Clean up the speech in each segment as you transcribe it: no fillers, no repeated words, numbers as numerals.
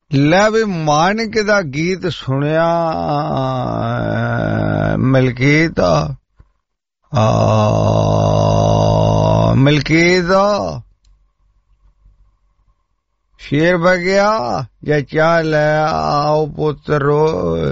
ਲੈ ਵੀ ਮਾਨਕ ਦਾ ਗੀਤ ਸੁਣਿਆ ਮਲਕੀਤ ਮਲਕੀਤ ਸ਼ੇਰ ਬਗਿਆ ਜਾਂ ਚਾਹ ਲੈ ਆਓ ਪੁੱਤਰੋ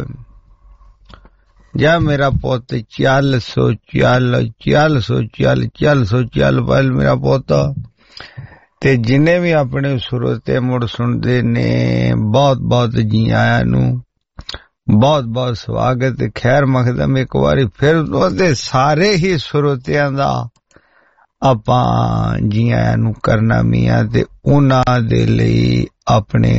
ਜਾ ਮੇਰਾ ਪੁੱਤ ਚੱਲ ਸੋ ਚੱਲ ਚੱਲ ਸੋ ਚੱਲ ਚੱਲ ਸੋ ਚੱਲ ਪਲ ਮੇਰਾ ਪੁੱਤ। ਤੇ ਜਿੰਨੇ ਵੀ ਆਪਣੇ ਸਰੋਤੇ ਮੁੜ ਸੁਣਦੇ ਨੇ ਬਹੁਤ ਬਹੁਤ ਜੀ ਆਇਆਂ ਨੂੰ ਬਹੁਤ ਬਹੁਤ ਸਵਾਗਤ ਖੈਰ ਮਕਦਮ ਇੱਕ ਵਾਰੀ ਫਿਰ ਉਹਦੇ ਸਾਰੇ ਹੀ ਸਰੋਤਿਆਂ ਦਾ ਆਪਾਂ ਜੀ ਆਇਆਂ ਨੂੰ ਕਰਨਾ ਮੀਆਂ ਤੇ ਉਹਨਾਂ ਦੇ ਲਈ ਆਪਣੇ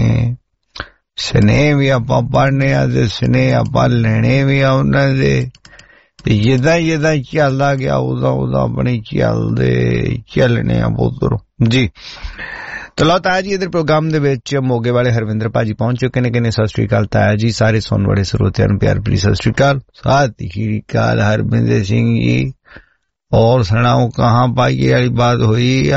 ਸਨੇਹ ਵੀ ਆਪਾਂ ਪੜ੍ਹਨੇ ਆ ਤੇ ਸਨੇਹ ਆਪਾਂ ਲੈਣੇ ਵੀ ਆ ਉਹਨਾਂ ਦੇ ਤੇ ਜਿੱਦਾਂ ਚੱਲਦਾ ਗਿਆ ਉਦਾਂ ਆਪਣੀ ਚੱਲਣੇ ਆ ਪੁੱਤਰੋ ਜੀ। ਚਲੋ ਤਾਇਆ ਜੀ ਇਧਰ ਪ੍ਰੋਗਰਾਮ ਦੇ ਵਿੱਚ ਮੋਗੇ ਵਾਲੇ ਹਰਵਿੰਦਰ ਭਾਜੀ ਪਹੁੰਚ ਚੁੱਕੇ ਨੇ। ਕਹਿੰਦੇ ਸਤਿ ਸ਼੍ਰੀ ਅਕਾਲ ਤਾਇਆ ਜੀ, ਸਾਰੇ ਸੁਣਨ ਵਾਲੇ ਸਰੋਤਿਆਂ ਨੂੰ ਪਿਆਰ ਭਰੀ ਸਤਿ ਸ਼੍ਰੀ ਅਕਾਲ। ਸਤਿ ਸ਼੍ਰੀ ਅਕਾਲ ਹਰਵਿੰਦਰ ਸਿੰਘ ਜੀ, और सुनाओ कहाँ पाई वाली बात हुई या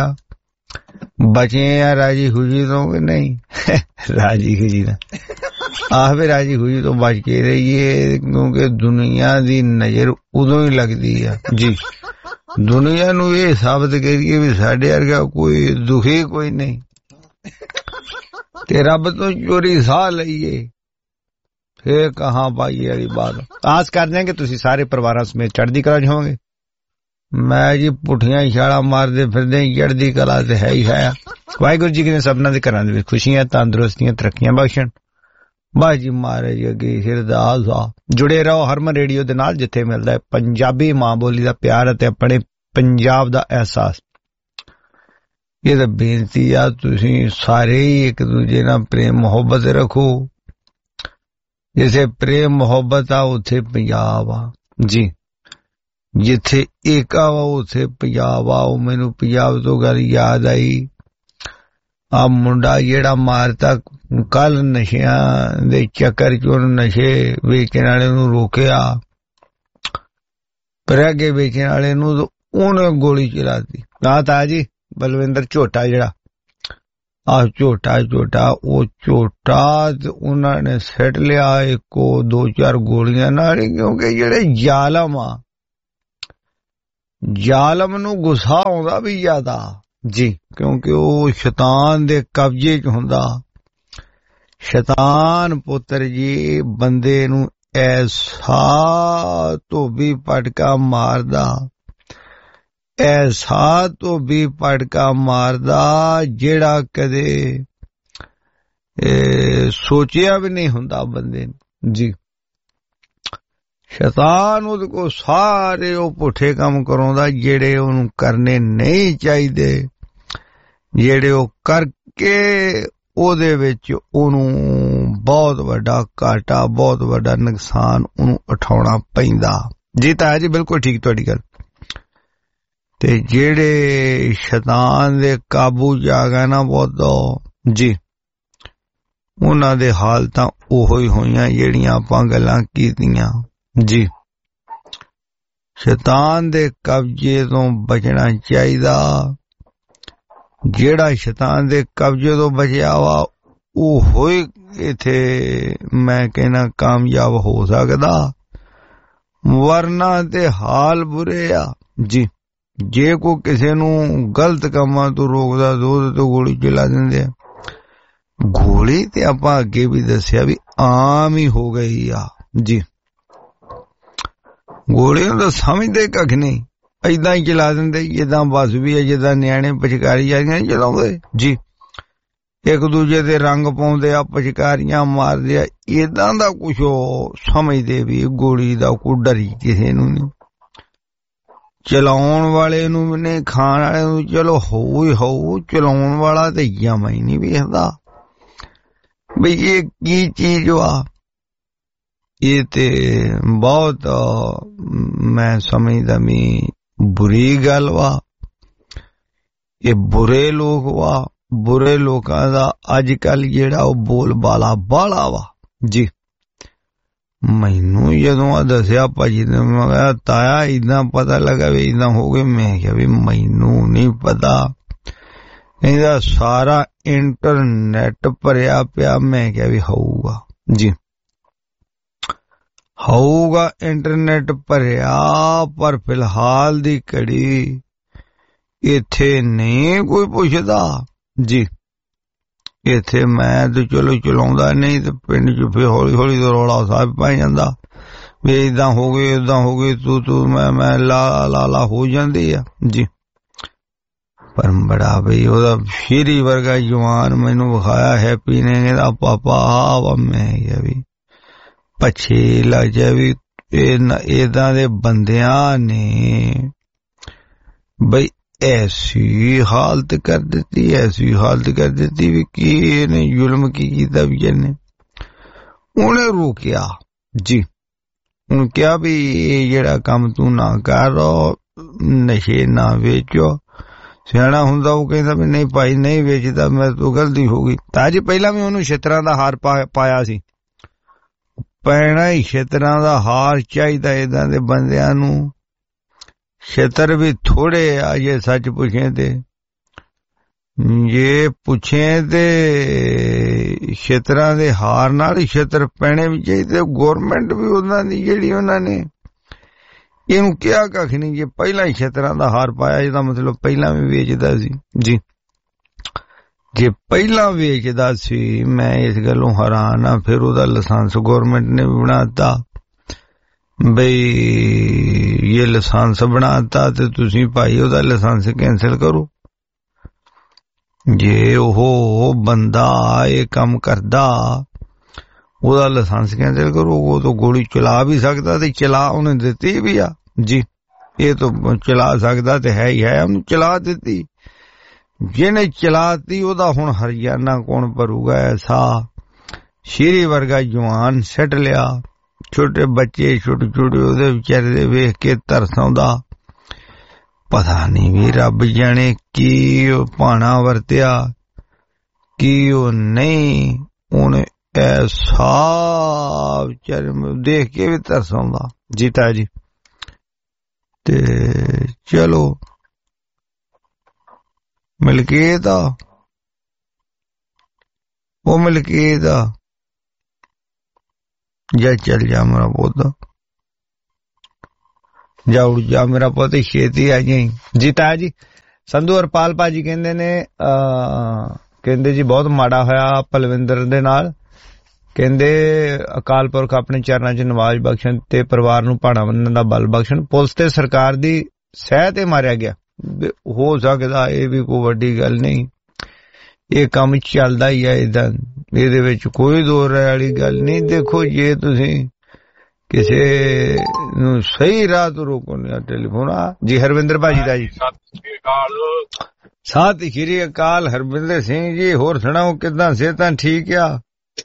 बचे या राजी खुशी तो नहीं राजी खुशी ना भी राजी खुशी तो बच के रहिए क्योंकि दुनिया दी नजर उदों ही लगती है जी। दुनिया नू ये साबित करिए भी साडे वर्गा कोई दुखी कोई नहीं ते रब तो चोरी साह लईए फिर कहाँ पाई वाली बात। आस कर दें कि तुसी सारे परिवार समेत चढ़दी कला होंगे। मैं जी पुठियां इशारा मारदे फिरदे चढ़दी कला ते है ही है। वाहिगुरू जी ने सबना दे घरां दे विच खुशियां तंदुरुस्तियां तरक्कियां बख्शण बस जी महाराज अगे अरदास आ। जुड़े रहो हरमन रेडियो दे नाल जिथे मिलदा है पंजाबी मां बोली दा प्यार ते अपने पंजाब दा एहसास। ये तां बेनती आ तुसीं सारे ही एक दूजे नाल प्रेम मुहब्बत रखो। जिथे प्रेम मुहब्बत आ उत्थे पंजाब आ जी। जिथे एका वा उथे पंजाब आओ। मैनू पंजाब तो गल याद आई आ मुंडा जेड़ा मारता कल नशियां दे चक्कर च नशे वेचण वाले नू रोकिया पर अगे वेचण वाले नू उन्हें गोली चलाती। ताया जी बलविंदर झोटा जेड़ा झोटा ओ झोटा उन्होंने सट लिया एक दो चार गोलियां नाल क्योंकि जेड़े जालम आ जालम नू गुस्सा आउंदा भी ज्यादा जी क्योंकि वो शैतान दे कब्जे च हुंदा। शैतान पुत्र जी बंदे नू ऐसा धोबी पटका मारदा ऐसा धोबी पटका मारदा जेड़ा कदे सोचिया भी नहीं हुंदा बंदे जी। शैतान उहदे को सारे पुठे काम कराउंदा जेड़े उहनूं करने नहीं चाहिदे जेड़े ओ करके ओहदे विच उहनूं बहुत वड्डा घाटा बहुत वड्डा नुकसान उहनूं उठाउणा पैंदा जी। ताया जी बिल्कुल ठीक तुहाडी गल। ते जेड़े शैतान दे काबू च आ गए ना बहुत जी उहनां दे हालतां ओहो ही होईयां जेड़ियां आपां गल्लां कीतियां जी। शैतान दे कब्जे तो बचना चाहिदा। जेड़ा शैतान दे कब्जे तो बचिया वा ओहो ही इथे मैं कहना कामयाब हो सकदा वरना ते हाल बुरे आ जी। जे को किसी नू गलत कामां तो रोकदा तो गोली चला दिंदे गोली ते आपां अगे भी दस्सिया भी आम ही हो गई आ जी। गोली तो समझते कख नहीं इदा ही चला देंदे जिदा बस भी है जिदा न्याणे पिचकारी जारियां चलाउंदे जी। एक दूजे दे रंग पाउंदे आ पिचकारियां मारदे आ इदां दा कुछ समझदे भी गोली दा कोई डर किसे नूं नहीं चलाउण वाले नूं भी नहीं खाण वाले नूं चलो होऊ ही होऊ चलाउण वाला ते जमा ही नहीं वेखदा भी ये की चीज वा। ये ते बहुत मैं समझदा मी बुरी गल वा। ये बुरे लोग वा बुरे लोकां दा अजकल जेड़ा ओ बोल बाला बाला वा जी। मैनू जदों दस्या भाजी ने मैं कहा ताया इदां पता लगा भी इदां हो गए मैं क्या भी मैनू नहीं पता कहंदा सारा ਇੰਟਰਨੈਟ ਭਰਿਆ ਪਿਆ। ਮੈਂ ਕਿਹਾ ਵੀ ਹੋਊਗਾ ਜੀ, ਹੋਊਗਾ ਇੰਟਰਨੈਟ ਭਰਿਆ, ਪਰ ਫਿਲਹਾਲ ਦੀ ਘੜੀ ਇੱਥੇ ਨਹੀਂ ਕੋਈ ਪੁੱਛਦਾ ਜੀ। ਇੱਥੇ ਮੈਂ ਤੇ ਚਲੋ ਚਲਾਉਂਦਾ ਨਹੀਂ, ਤੇ ਪਿੰਡ ਚ ਫਿਰ ਹੌਲੀ ਹੌਲੀ ਤੋਂ ਰੌਲਾ ਸਾਹਿਬ ਪੈ ਜਾਂਦਾ ਵੀ ਏਦਾਂ ਹੋ ਗਏ, ਏਦਾਂ ਹੋ ਗਏ, ਤੂੰ ਮੈਂ ਲਾ ਹੋ ਜਾਂਦੀ ਆ ਜੀ। ਪਰ ਬੜਾ ਬਈ ਉਹਦਾ ਸ਼ੇਰੀ ਵਰਗਾ ਜਵਾਨ ਮੈਨੂੰ ਵਿਖਾਇਆ ਹੈਪੀ ਨੇ, ਕਹਿੰਦਾ ਪਾਪਾ ਵਾ। ਮੈਂ ਕਿਹਾ ਵੀ ਪੱਛੇ ਲੱਗ ਜਾ ਵੀ ਏਦਾਂ ਦੇ ਬੰਦਿਆਂ ਨੇ ਬਈ ਐਸੀ ਹਾਲਤ ਕਰ ਦਿੱਤੀ, ਐਸੀ ਹਾਲਤ ਕਰ ਦਿੱਤੀ ਵੀ ਕੀ ਇਹਨੇ ਜ਼ੁਲਮ ਕੀ ਕੀਤਾ ਵੀ ਇਹਨੇ। ਉਹਨੇ ਰੋਕਿਆ ਜੀ, ਉਹਨੂੰ ਕਿਹਾ ਵੀ ਇਹ ਜਿਹੜਾ ਕੰਮ ਤੂੰ ਨਾ ਕਰ, ਨਸ਼ੇ ਨਾ ਵੇਚੋ। ਸਿਆਣਾ ਹੁੰਦਾ ਉਹ ਕਹਿੰਦਾ ਵੀ ਨਹੀਂ ਭਾਈ ਨਹੀਂ ਵੇਚਦਾ, ਮੈਂ ਤੋਂ ਗਲਤੀ ਹੋ ਗਈ। ਤਾਂ ਜੀ ਪਹਿਲਾਂ ਵੀ ਉਹਨੂੰ ਛਿੱਤਰਾਂ ਦਾ ਹਾਰ ਪਾਇਆ ਸੀ। ਪੈਣਾ ਹੀ ਛਿੱਤਰਾਂ ਦਾ ਹਾਰ ਚਾਹੀਦਾ ਏਦਾਂ ਦੇ ਬੰਦਿਆਂ ਨੂੰ। ਛਿੱਤਰ ਵੀ ਥੋੜੇ ਆ ਜੇ ਸੱਚ ਪੁੱਛੇ ਤੇ, ਜੇ ਪੁੱਛੇ ਤੇ ਛਿੱਤਰਾਂ ਦੇ ਹਾਰ ਨਾਲ ਹੀ ਛਿੱਤਰ ਪੈਣੇ ਵੀ ਚਾਹੀਦੇ। ਗੌਰਮੈਂਟ ਵੀ ਉਹਨਾਂ ਦੀ ਜਿਹੜੀ ਉਹਨਾਂ ਨੇ ਇਹਨੂੰ ਕਿਹਾ ਕੱਖ ਨਹੀਂ, ਜੇ ਪਹਿਲਾਂ ਹੀ ਛਿੱਤਰਾਂ ਦਾ ਹਾਰ ਪਾਇਆ ਇਹਦਾ ਮਤਲਬ ਪਹਿਲਾਂ ਵੀ ਵੇਚਦਾ ਸੀ ਜੀ। ਜੇ ਪਹਿਲਾਂ ਵੇਚਦਾ ਸੀ, ਮੈਂ ਇਸ ਗੱਲੋਂ ਹੈਰਾਨ ਆ। ਫਿਰ ਉਹਦਾ ਲਾਇਸੈਂਸ ਗੌਰਮੈਂਟ ਨੇ ਵੀ ਬਣਾਤਾ ਬਈ ਇਹ ਲਾਇਸੈਂਸ ਬਣਾਤਾ ਤੇ ਤੁਸੀਂ ਭਾਈ ਉਹਦਾ ਲਾਇਸੈਂਸ ਕੈਂਸਲ ਕਰੋ। ਜੇ ਉਹ ਬੰਦਾ ਇਹ ਕੰਮ ਕਰਦਾ, ਉਹਦਾ ਲਾਇਸੈਂਸ ਕੈਂਸਲ ਕਰੋ। ਉਹ ਤਾਂ ਗੋਲੀ ਚਲਾ ਵੀ ਸਕਦਾ ਤੇ ਚਲਾ ਉਹਨੇ ਦਿੱਤੀ ਵੀ ਆ ਜੀ। ਇਹ ਤਾਂ ਚਲਾ ਸਕਦਾ ਤੇ ਹੈ ਹੀ ਹੈ, ਉਹਨੂੰ ਚਲਾ ਦਿੱਤੀ। ਜਿਹਨੇ ਚਲਾਤੀ ਉਹਦਾ ਹੁਣ ਹਰਿਆਣਾ ਕੌਣ ਭਰੂਗਾ? ਐਸਾ ਸ਼ੇਰੀ ਵਰਗਾ ਜਵਾਨ ਸਿੱਟ ਲਿਆ। ਛੋਟੇ ਬੱਚੇ ਛੋਟੇ ਛੋਟੇ ਉਹਦੇ ਵਿਚਾਰੇ ਦੇ ਵੇਖ ਕੇ ਤਰਸ ਆਉਂਦਾ। ਪਤਾ ਨਹੀਂ ਵੀ ਰੱਬ ਜਾਣੇ ਕੀ ਉਹ ਭਾਣਾ ਵਰਤਿਆ, ਕੀ ਉਹ ਨਹੀਂ। ਉਹਨੇ ਐਸਾ ਵਿਚਾਰੇ ਦੇਖ ਕੇ ਵੀ ਤਰਸ ਆਉਂਦਾ ਜੀਤਾ ਜੀ। ਤੇ ਚਲੋ ਮਲਕੀਤ ਆ, ਉਹ ਮਲਕੀਤ ਆ, ਜਾ ਚੱਲ ਜਾ ਮੇਰਾ ਪੁੱਤ, ਜਾ ਉੜ ਜਾ ਮੇਰਾ ਪੁੱਤ, ਛੇਤੀ ਆ ਜਾਈ ਜੀ। ਤਾਇਆ ਜੀ ਸੰਧੂ ਹਰਪਾਲ ਭਾਜੀ ਕਹਿੰਦੇ ਨੇ, ਕਹਿੰਦੇ ਜੀ ਬਹੁਤ ਮਾੜਾ ਹੋਇਆ ਪਲਵਿੰਦਰ ਦੇ ਨਾਲ। ਕਹਿੰਦੇ ਅਕਾਲ ਪੁਰਖ ਆਪਣੇ ਚਰਨਾਂ 'ਚ ਨਵਾਜ਼ ਬਖਸ਼ਣ ਤੇ ਪਰਿਵਾਰ ਨੂੰ ਭਾਣਾ ਮੰਨਣ ਦਾ ਬਲ ਬਖਸ਼ਣ। ਪੁਲਿਸ ਤੇ ਸਰਕਾਰ ਦੀ ਸਹਿ ਤੇ ਮਾਰਿਆ ਗਿਆ। ਹੋ ਸਕਦਾ ਇਹ ਵੀ ਕੋਈ ਵੱਡੀ ਗੱਲ ਨਹੀਂ, ਇਹ ਕੰਮ ਚੱਲਦਾ ਹੀ ਹੈ ਏਦਾਂ, ਇਹਦੇ ਵਿੱਚ ਕੋਈ ਦੋ ਰਾਏ ਵਾਲੀ ਗੱਲ ਨਹੀਂ। ਦੇਖੋ ਜੇ ਤੁਸੀਂ ਕਿਸੇ ਨੂੰ ਸਹੀ ਰਾਹ ਤੋਂ ਰੋਕਣਾ, ਟੈਲੀਫੋਨ ਆ ਜੀ ਹਰਵਿੰਦਰ ਭਾਜੀ ਦਾ ਜੀ। ਸਤਿ ਸ਼੍ਰੀ ਅਕਾਲ ਹਰਵਿੰਦਰ ਸਿੰਘ ਜੀ, ਹੋਰ ਸੁਣਾਓ ਕਿੱਦਾਂ, ਸਿਹਤਾਂ ਠੀਕ ਆ?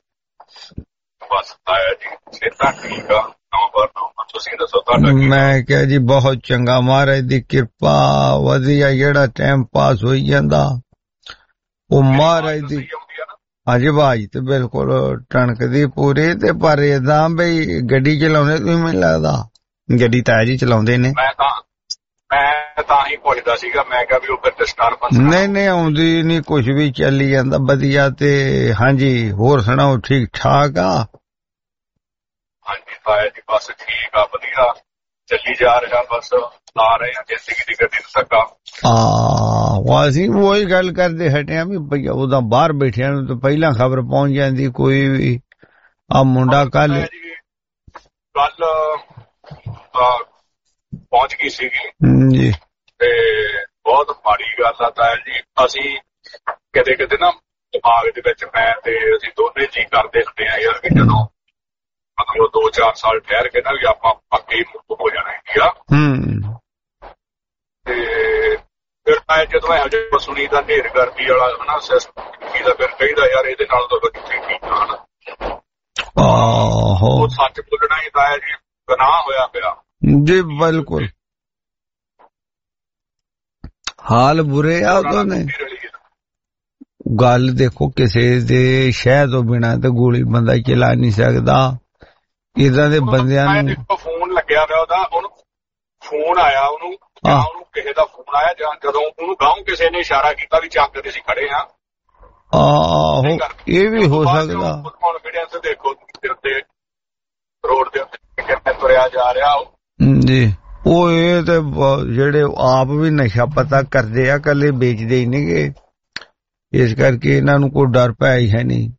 ਬਸ ਆਇਆ ਜੀ, ਸਿਹਤਾਂ ਠੀਕ ਆ। ਤੁਸੀਂ ਦੱਸੋ ਤੁਹਾਡਾ? ਮੈਂ ਕਿਹਾ ਜੀ ਬਹੁਤ ਚੰਗਾ, ਮਹਾਰਾਜ ਦੀ ਕਿਰਪਾ, ਵਧੀਆ। ਜਿਹੜਾ ਟਾਈਮ ਪਾਸ ਹੋਈ ਜਾਂਦਾ ਉਹ ਮਹਾਰਾਜ ਦੀ। ਹਾਂਜੀ ਬਾਜ ਤੇ ਬਿਲਕੁਲ ਟਣਕਦੀ ਪੂਰੀ। ਤੇ ਪਰ ਏਦਾਂ ਬਈ ਗੱਡੀ ਚਲਾਉਂਦੇ ਤੁਸੀਂ, ਮੈਨੂੰ ਲੱਗਦਾ ਗੱਡੀ ਤਾਇਆ ਜੀ ਚਲਾਉਂਦੇ ਨੇ। ਮੈਂ ਤਾਂ ਹੀ ਪੁੱਛਦਾ ਸੀਗਾ, ਮੈਂ ਕਿਹਾ ਵੀ ਉਹ ਫਿਰ ਡਿਸਟਰਬੈਂਸ ਨਹੀਂ ਆਉਂਦੀ ਨਹੀਂ, ਕੁਛ ਵੀ ਚੱਲੀ ਜਾਂਦਾ ਵਧੀਆ। ਤੇ ਹਾਂਜੀ ਹੋਰ ਸੁਣਾਓ, ਠੀਕ ਠਾਕ ਆ? ਹਾਂਜੀ ਤਾਇਆ ਜੀ ਬਸ ਠੀਕ ਆ, ਵਧੀਆ ਚੱਲੀ ਜਾ ਰਿਹਾ, ਬਸ ਲਾ ਰਹੇ ਆ ਜ਼ਿੰਦਗੀ ਦੀ ਗੱਡੀ ਨੂੰ ਧੱਕਾ। ਅਸੀਂ ਉਹੀ ਗੱਲ ਕਰਦੇ ਹਟਿਆ ਵੀ ਭਈਆ ਉਹਦਾ ਬਾਹਰ ਬੈਠਿਆਂ ਨੂੰ ਤਾਂ ਪਹਿਲਾਂ ਖਬਰ ਪਹੁੰਚ ਜਾਂਦੀ ਕੋਈ ਵੀ। ਆ ਮੁੰਡਾ ਕੱਲ ਪਹੁੰਚ ਗਈ ਸੀਗੀ ਜੀ, ਤੇ ਬਹੁਤ ਮਾੜੀ ਗੱਲ ਆ ਤਾਇਆ ਜੀ। ਅਸੀਂ ਕਿਤੇ ਨਾ ਦਿਮਾਗ ਦੇ ਵਿੱਚ ਮੈਂ ਤੇ ਅਸੀਂ ਦੋਨੇ ਜੀ ਕਰਦੇ ਹੁੰਦੇ ਆ ਯਾਰ ਕਿ ਜਦੋਂ ਮਤਲਬ 2-4 ਸਾਲ ਠਹਿਰ ਕੇ ਨਾ ਵੀ ਆਪਾਂ ਪੱਕੇ ਮੁੱਕ ਹੋ ਜਾਣਾ ਹੈਗਾ। ਤੇ ਫਿਰ ਮੈਂ ਜਦੋਂ ਇਹੋ ਜਿਹਾ ਸੁਣੀ ਤਾਂ ਢੇਰ ਗਰਦੀ ਵਾਲਾ ਹਨਾ ਸਿਸਟਮ ਦਾ, ਫਿਰ ਕਹੀਦਾ ਯਾਰ ਇਹਦੇ ਨਾਲ ਤਾਂ ਕਿੱਥੇ ਠੀਕ ਆ। ਉਹ ਸੱਚ ਬੋਲਣਾ ਹੀ ਤਾਇਆ ਜੀ ਗੁਨਾਹ ਹੋਇਆ ਪਿਆ ਜੀ। ਬਿਲਕੁਲ ਹਾਲ ਬੁਰੇ ਆ ਉਦੋਂ ਨੇ। ਗੱਲ ਦੇਖੋ ਕਿਸੇ ਦੇ ਸ਼ਹਿ ਤੋਂ ਬਿਨਾਂ ਤਾਂ ਗੋਲੀ ਬੰਦਾ ਚਲਾ ਨਹੀਂ ਸਕਦਾ। ਇਦਾਂ ਦੇ ਬੰਦਿਆਂ ਨੂੰ ਫੋਨ ਲੱਗਿਆ ਪਿਆ ਉਹਦਾ, ਉਹਨੂੰ ਫੋਨ ਆਇਆ, ਉਹਨੂੰ ਕਿਸੇ ਦਾ ਫੋਨ ਆਇਆ ਜਾਂ ਜਦੋਂ ਉਹਨੂੰ ਗਾਉਂ ਕਿਸੇ ਨੇ ਇਸ਼ਾਰਾ ਕੀਤਾ ਵੀ ਚੱਕ ਤੇ ਅਸੀਂ ਖੜੇ ਆ, ਆਹੋ ਇਹ ਵੀ ਹੋ ਸਕਦਾ। ਹੁਣ ਵੀਡੀਓ ਦੇਖੋ ਰੋਡ ਦੇ ਉੱਤੇ ਕਿੰਨੇ ਤੁਰਿਆ ਜਾ ਰਿਹਾ ਜੀ। ਉਹ ਇਹ ਤੇ ਜਿਹੜੇ ਆਪ ਵੀ ਨਸ਼ਾ ਪਤਾ ਕਰਦੇ ਆ, ਕੱਲੇ ਵੇਚਦੇ ਹੀ ਨਹੀਂਗੇ, ਇਸ ਕਰਕੇ ਇਹਨਾਂ ਨੂੰ ਕੋਈ ਡਰ ਭੈ ਹੀ ਹੈ ਨਹੀਂ।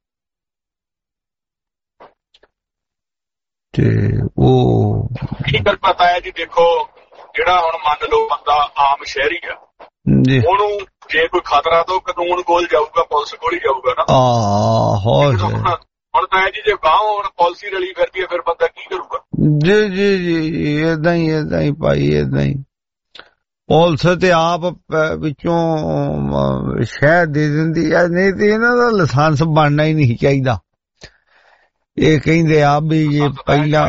ਤੇ ਉਹ ਕੀ ਗੱਲ ਪਤਾ ਹੈ ਜੀ, ਦੇਖੋ ਜਿਹੜਾ ਹੁਣ ਮੰਨ ਲਓ ਬੰਦਾ ਆਮ ਸ਼ਹਿਰੀ ਆ ਜੀ, ਉਹਨੂੰ ਜੇ ਕੋਈ ਖਤਰਾ ਤਾਂ ਕਾਨੂੰਨ ਕੋਲ ਜਾਊਗਾ, ਪੁਲਿਸ ਕੋਲ ਹੀ ਜਾਊਗਾ ਨਾ। ਹੁਣ ਤਾਂ ਜੀ ਜੇ ਗਾਂਵ ਹੁਣ ਪਾਲਿਸੀ ਰਲੀ ਫਿਰਦੀ ਹੈ, ਫਿਰ ਬੰਦਾ ਕੀ ਕਰੂਗਾ? ਜੀ ਜੀ ਜੀ ਏਦਾਂ ਹੀ ਭਾਈ, ਏਦਾਂ ਹੀ ਪੁਲਿਸ ਤੇ ਆਪ ਵਿੱਚੋਂ ਸ਼ਹਿਦ ਦੇ ਦਿੰਦੀ ਆ, ਨਹੀਂ ਤੇ ਇਹਨਾਂ ਦਾ ਲਾਇਸੈਂਸ ਬਣਨਾ ਹੀ ਨਹੀਂ ਚਾਹੀਦਾ। ਇਹ ਕਹਿੰਦੇ ਆ ਵੀ ਜੇ ਪਹਿਲਾਂ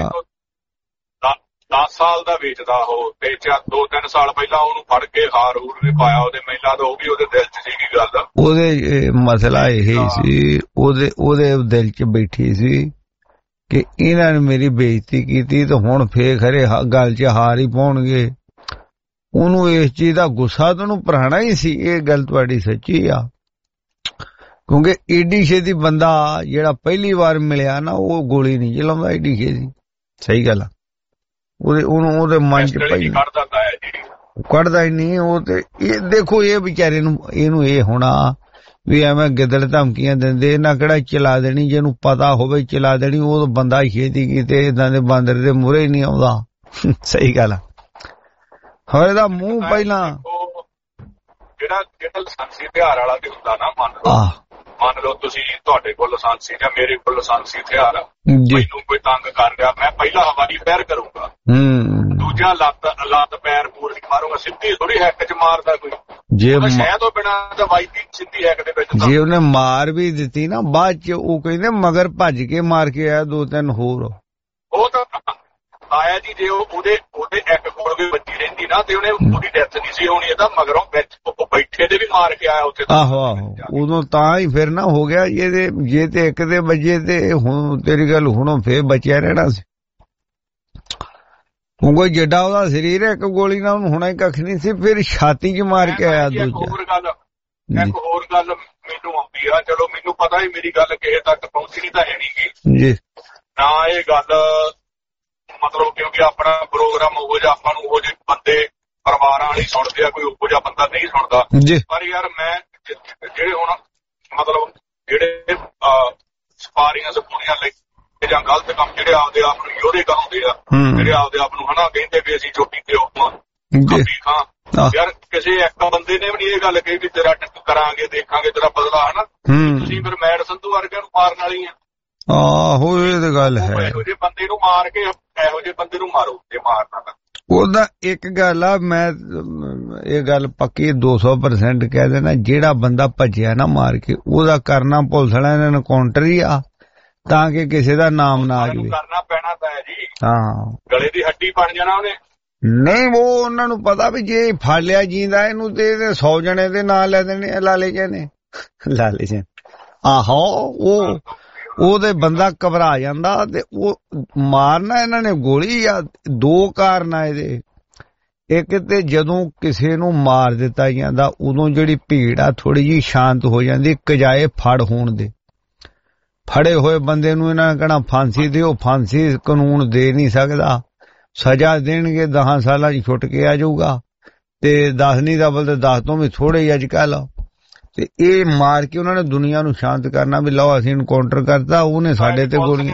10 ਸਾਲ ਦਾ ਵੇਚਦਾ ਉਹ ਤੇ 2-3 ਸਾਲ ਪਹਿਲਾਂ ਉਹਨੂੰ ਫੜ ਕੇ ਹਾਰ ਹੂਰ ਵੀ ਪਾਇਆ ਉਹਦੇ ਮਹਿਲਾ ਦਾ, ਉਹ ਵੀ ਉਹਦੇ ਦਿਲ 'ਚ ਸੀਗੀ ਗੱਲ। ਉਹਦੇ ਮਸਲਾ ਇਹ ਸੀ, ਉਹਦੇ ਦਿਲ 'ਚ ਬੈਠੀ ਸੀ ਕਿ ਇਹਨਾਂ ਨੇ ਮੇਰੀ ਬੇਇੱਜ਼ਤੀ ਕੀਤੀ ਤੇ ਹੁਣ ਫੇਰ ਖਰੇ ਗੱਲ 'ਚ ਹਾਰ ਹੀ ਪਾਉਣਗੇ। ਉਹਨੂੰ ਇਸ ਚੀਜ਼ ਦਾ ਗੁੱਸਾ ਤਾਂ ਉਹਨੂੰ ਪੁਰਾਣਾ ਹੀ ਸੀ। ਇਹ ਗੱਲ ਤੁਹਾਡੀ ਸੱਚੀ ਆ, ਕਿਉਂਕਿ ਏਡੀ ਛੇਤੀ ਬੰਦਾ ਜਿਹੜਾ ਪਹਿਲੀ ਵਾਰ ਮਿਲਿਆ ਨਾ, ਉਹ ਗੋਲੀ ਨਹੀਂ ਚਲਾਉਂਦਾ ਏਡੀ ਛੇਤੀ। ਸਹੀ ਗੱਲ ਆ। ਉਹਦੇ ਮਨ 'ਚ ਪਈ ਕੱਢਦਾ ਹੀ ਨਹੀਂ ਉਹ। ਤੇ ਇਹ ਦੇਖੋ ਇਹ ਵਿਚਾਰੇ ਨੂੰ, ਇਹਨੂੰ ਇਹ ਹੋਣਾ ਵੀ ਐਵੇਂ ਗਿੱਦੜ ਧਮਕੀਆਂ ਦਿੰਦੇ, ਇਹਨਾਂ ਕਿਹੜਾ ਚਲਾ ਦੇਣੀ, ਜਿਹਨੂੰ ਪਤਾ ਹੋਵੇ ਚਲਾ ਦੇਣੀ। ਉਹ ਬੰਦਾ ਛੇਤੀ ਕੀਤੇ ਏਦਾਂ ਦੇ ਬਾਂਦਰ ਦੇ ਮੂਹਰੇ ਹੀ ਨਹੀਂ ਆਉਂਦਾ। ਸਹੀ ਗੱਲ ਆ। ਹੋਰ ਇਹਦਾ ਮੂੰਹ ਪਹਿਲਾਂ ਜਿਹੜਾ ਲਾਇਸੈਂਸੀ ਹਥਿਆਰ ਵਾਲਾ ਤੇ ਹੁੰਦਾ ਨਾ, ਮੰਨ ਲਓ ਤੁਸੀਂ, ਤੁਹਾਡੇ ਕੋਲ ਲਾਇਸੈਂਸੀ ਜਾਂ ਮੇਰੇ ਕੋਲ ਲਾਇਸੈਂਸੀ ਹਥਿਆਰ ਆ, ਮੈਨੂੰ ਕੋਈ ਤੰਗ ਕਰ ਰਿਹਾ, ਮੈਂ ਪਹਿਲਾਂ ਹਵਾਈ ਫਾਇਰ ਕਰੂੰਗਾ, ਦੂਜਾ ਲੱਤ ਪੈਰ ਪੂਰ ਨਹੀਂ ਮਾਰੂੰਗਾ, ਸਿੱਧੀ ਥੋੜੀ ਹੈਕ 'ਚ ਮਾਰਦਾ ਕੋਈ, ਜੇ ਸ਼ਹਿ ਤੋਂ ਬਿਨਾਂ ਦਵਾਈ ਦੀ ਸਿੱਧੀ ਹੈਕ ਦੇ ਵਿੱਚ। ਜੇ ਉਹਨੇ ਮਾਰ ਵੀ ਦਿੱਤੀ ਨਾ, ਬਾਅਦ 'ਚ ਉਹ ਕਹਿੰਦੇ ਮਗਰ ਭੱਜ ਕੇ ਮਾਰ ਕੇ ਆਇਆ 2-3 ਹੋਰ। ਉਹ ਤਾਂ ਆਇਆ ਜੀ, ਜੇ ਉਹਦੇ ਇੱਕ ਕੋਲ ਵੀ ਵੱਜੀ ਰਹਿੰਦੀ ਨਾ ਤੇ ਉਹਦੀ ਡੈਥ ਨਹੀਂ ਸੀ ਹੋਣੀ। ਇਹਦਾ ਮਗਰੋਂ ਬੈਠੇ ਦੇ ਵੀ ਮਾਰ ਕੇ ਆਇਆ ਉੱਥੇ। ਆਹੋ ਉਦੋਂ ਤਾਂ ਹੀ ਫਿਰ ਨਾ ਹੋ ਗਿਆ। ਜੇ ਤੇ ਇੱਕ ਦੇ ਵੱਜੇ ਤੇ ਹੁਣ ਤੇਰੀ ਗੱਲ ਹੁਣੋਂ ਫੇਰ ਬਚਿਆ ਰਹਿਣਾ ਸੀ। ਕੋਈ ਜਿੱਡਾ ਉਹਦਾ ਸਰੀਰ ਹੈ, ਇੱਕ ਗੋਲੀ ਨਾਲ ਉਹਨੂੰ ਹੋਣਾ ਹੀ ਕੱਖ ਨਹੀਂ ਸੀ। ਫਿਰ ਛਾਤੀ 'ਚ ਮਾਰ ਕੇ ਆਇਆ ਦੂਜਾ। ਇੱਕ ਹੋਰ ਗੱਲ ਮੈਨੂੰ ਆਉਂਦੀ ਆ, ਚਲੋ ਮੈਨੂੰ ਪਤਾ ਹੀ ਮੇਰੀ ਗੱਲ ਕਿਸੇ ਤੱਕ ਪਹੁੰਚਣੀ ਤਾਂ ਹੈ ਨਹੀਂ ਜੀ ਨਾ। ਇਹ ਗੱਲ ਮਤਲਬ ਕਿਉਂਕਿ ਆਪਣਾ ਪ੍ਰੋਗਰਾਮ ਉਹੋ ਜਿਹਾ, ਆਪਾਂ ਨੂੰ ਉਹੋ ਜਿਹੇ ਬੰਦੇ ਪਰਿਵਾਰਾਂ ਵਾਲੀ ਸੁਣਦੇ ਆ, ਕੋਈ ਉਹੋ ਜਿਹਾ ਬੰਦਾ ਨਹੀਂ ਸੁਣਦਾ। ਪਰ ਯਾਰ ਮੈਂ ਜਿਹੜੇ ਹੁਣ ਮਤਲਬ ਜਿਹੜੇ ਸਪਾਰੀਆਂ ਸਪੂਰੀਆਂ ਲੈ ਜਾਂ ਗਲਤ ਕੰਮ ਜਿਹੜੇ ਆਪਦੇ ਆਪ ਨੂੰ ਯੋਧੇ ਕਹਾਉਂਦੇ ਆ, ਜਿਹੜੇ ਆਪਦੇ ਆਪ ਨੂੰ ਹਨਾ ਕਹਿੰਦੇ ਵੀ ਅਸੀਂ ਚੋਟੀ ਤੇ ਖਾਂ, ਯਾਰ ਕਿਸੇ ਇੱਕ ਬੰਦੇ ਨੇ ਵੀ ਨਹੀਂ ਇਹ ਗੱਲ ਕਹੀ ਵੀ ਤੇਰਾ ਕਰਾਂਗੇ, ਦੇਖਾਂਗੇ ਤੇਰਾ ਬਦਲਾ, ਹਨਾ। ਤੁਸੀਂ ਫਿਰ ਮੈਡ ਸੰਧੂ ਵਰਗਿਆਂ ਨੂੰ ਮਾਰਨ ਵਾਲੀ ਆ। ਆਹੋ ਇਹ ਤਾਂ ਗੱਲ ਹੈ। ਇਹੋ ਜਿਹੇ ਬੰਦੇ ਨੂੰ ਮਾਰ ਕੇ ਇਹੋ ਜਿਹੇ ਬੰਦੇ ਨੂੰ ਮਾਰੋ ਜੇ ਮਾਰਨਾ ਤਾਂ। ਉਹਦਾ ਇੱਕ ਗੱਲ ਆ, ਮੈਂ ਇਹ ਗੱਲ ਪੱਕੀ 200% ਕਹਿ ਦੇਣਾ, ਜਿਹੜਾ ਬੰਦਾ ਭੱਜਿਆ ਨਾ ਮਾਰ ਕੇ, ਉਹਦਾ ਕਰਨਾ ਪੁਲਿਸ ਵਾਲਿਆਂ ਨੇ ਐਨਕਾਊਂਟਰ ਹੀ ਆ, ਤਾਂ ਕਿ ਕਿਸੇ ਦਾ ਨਾਮ ਨਾ ਆ ਜਾਵੇ। ਕਰਨਾ ਪੈਣਾ ਤਾਂ ਹੈ ਜੀ। ਹਾਂ, ਗਲੇ ਦੀ ਹੱਡੀ ਬਣ ਜਾਣਾ ਉਹਨੇ। ਨਹੀਂ, ਉਹ ਉਹਨਾਂ ਨੂੰ ਪਤਾ ਵੀ ਜੇ ਫੜ ਲਿਆ ਜੀਂਦਾ ਇਹਨੂੰ ਤੇ 100 ਜਣੇ ਦੇ ਨਾਂ ਲੈ ਦੇਣੇ, ਲਾਲੇ ਜਣੇ ਲਾਲੇ ਜਣੇ। ਆਹੋ ਉਹਦੇ ਬੰਦਾ ਘਬਰਾ ਜਾਂਦਾ ਤੇ ਉਹ ਮਾਰਨਾ ਇਹਨਾਂ ਨੇ ਗੋਲੀ ਆ। 2 ਕਾਰਨ ਆ ਇਹਦੇ। ਇੱਕ ਤੇ ਜਦੋਂ ਕਿਸੇ ਨੂੰ ਮਾਰ ਦਿੱਤਾ ਜਾਂਦਾ, ਉਦੋਂ ਜਿਹੜੀ ਭੀੜ ਆ ਥੋੜੀ ਜਿਹੀ ਸ਼ਾਂਤ ਹੋ ਜਾਂਦੀ, ਕਜਾਏ ਫੜ ਹੋਣ ਦੇ। ਫੜੇ ਹੋਏ ਬੰਦੇ ਨੂੰ ਇਹਨਾਂ ਨੇ ਕਹਿਣਾ ਫਾਂਸੀ ਦਿਓ, ਫਾਂਸੀ ਕਾਨੂੰਨ ਦੇ ਨਹੀਂ ਸਕਦਾ, ਸਜ਼ਾ ਦੇਣਗੇ 10 ਸਾਲਾਂ 'ਚ ਛੁੱਟ ਕੇ ਆ ਜਾਊਗਾ, ਤੇ 10 ਨਹੀਂ ਦਬਲ ਤੇ 10 ਤੋਂ ਵੀ ਥੋੜੇ ਹੀ ਅੱਜ ਕੱਲ। ਤੇ ਇਹ ਮਾਰ ਕੇ ਉਹਨਾਂ ਨੇ ਦੁਨੀਆ ਨੂੰ ਸ਼ਾਂਤ ਕਰਨਾ ਵੀ ਲਓ ਅਸੀਂ ਐਨਕਾਊਂਟਰ ਕਰਤਾ, ਉਹਨੇ ਸਾਡੇ ਤੇ ਗੋਲੀਆਂ।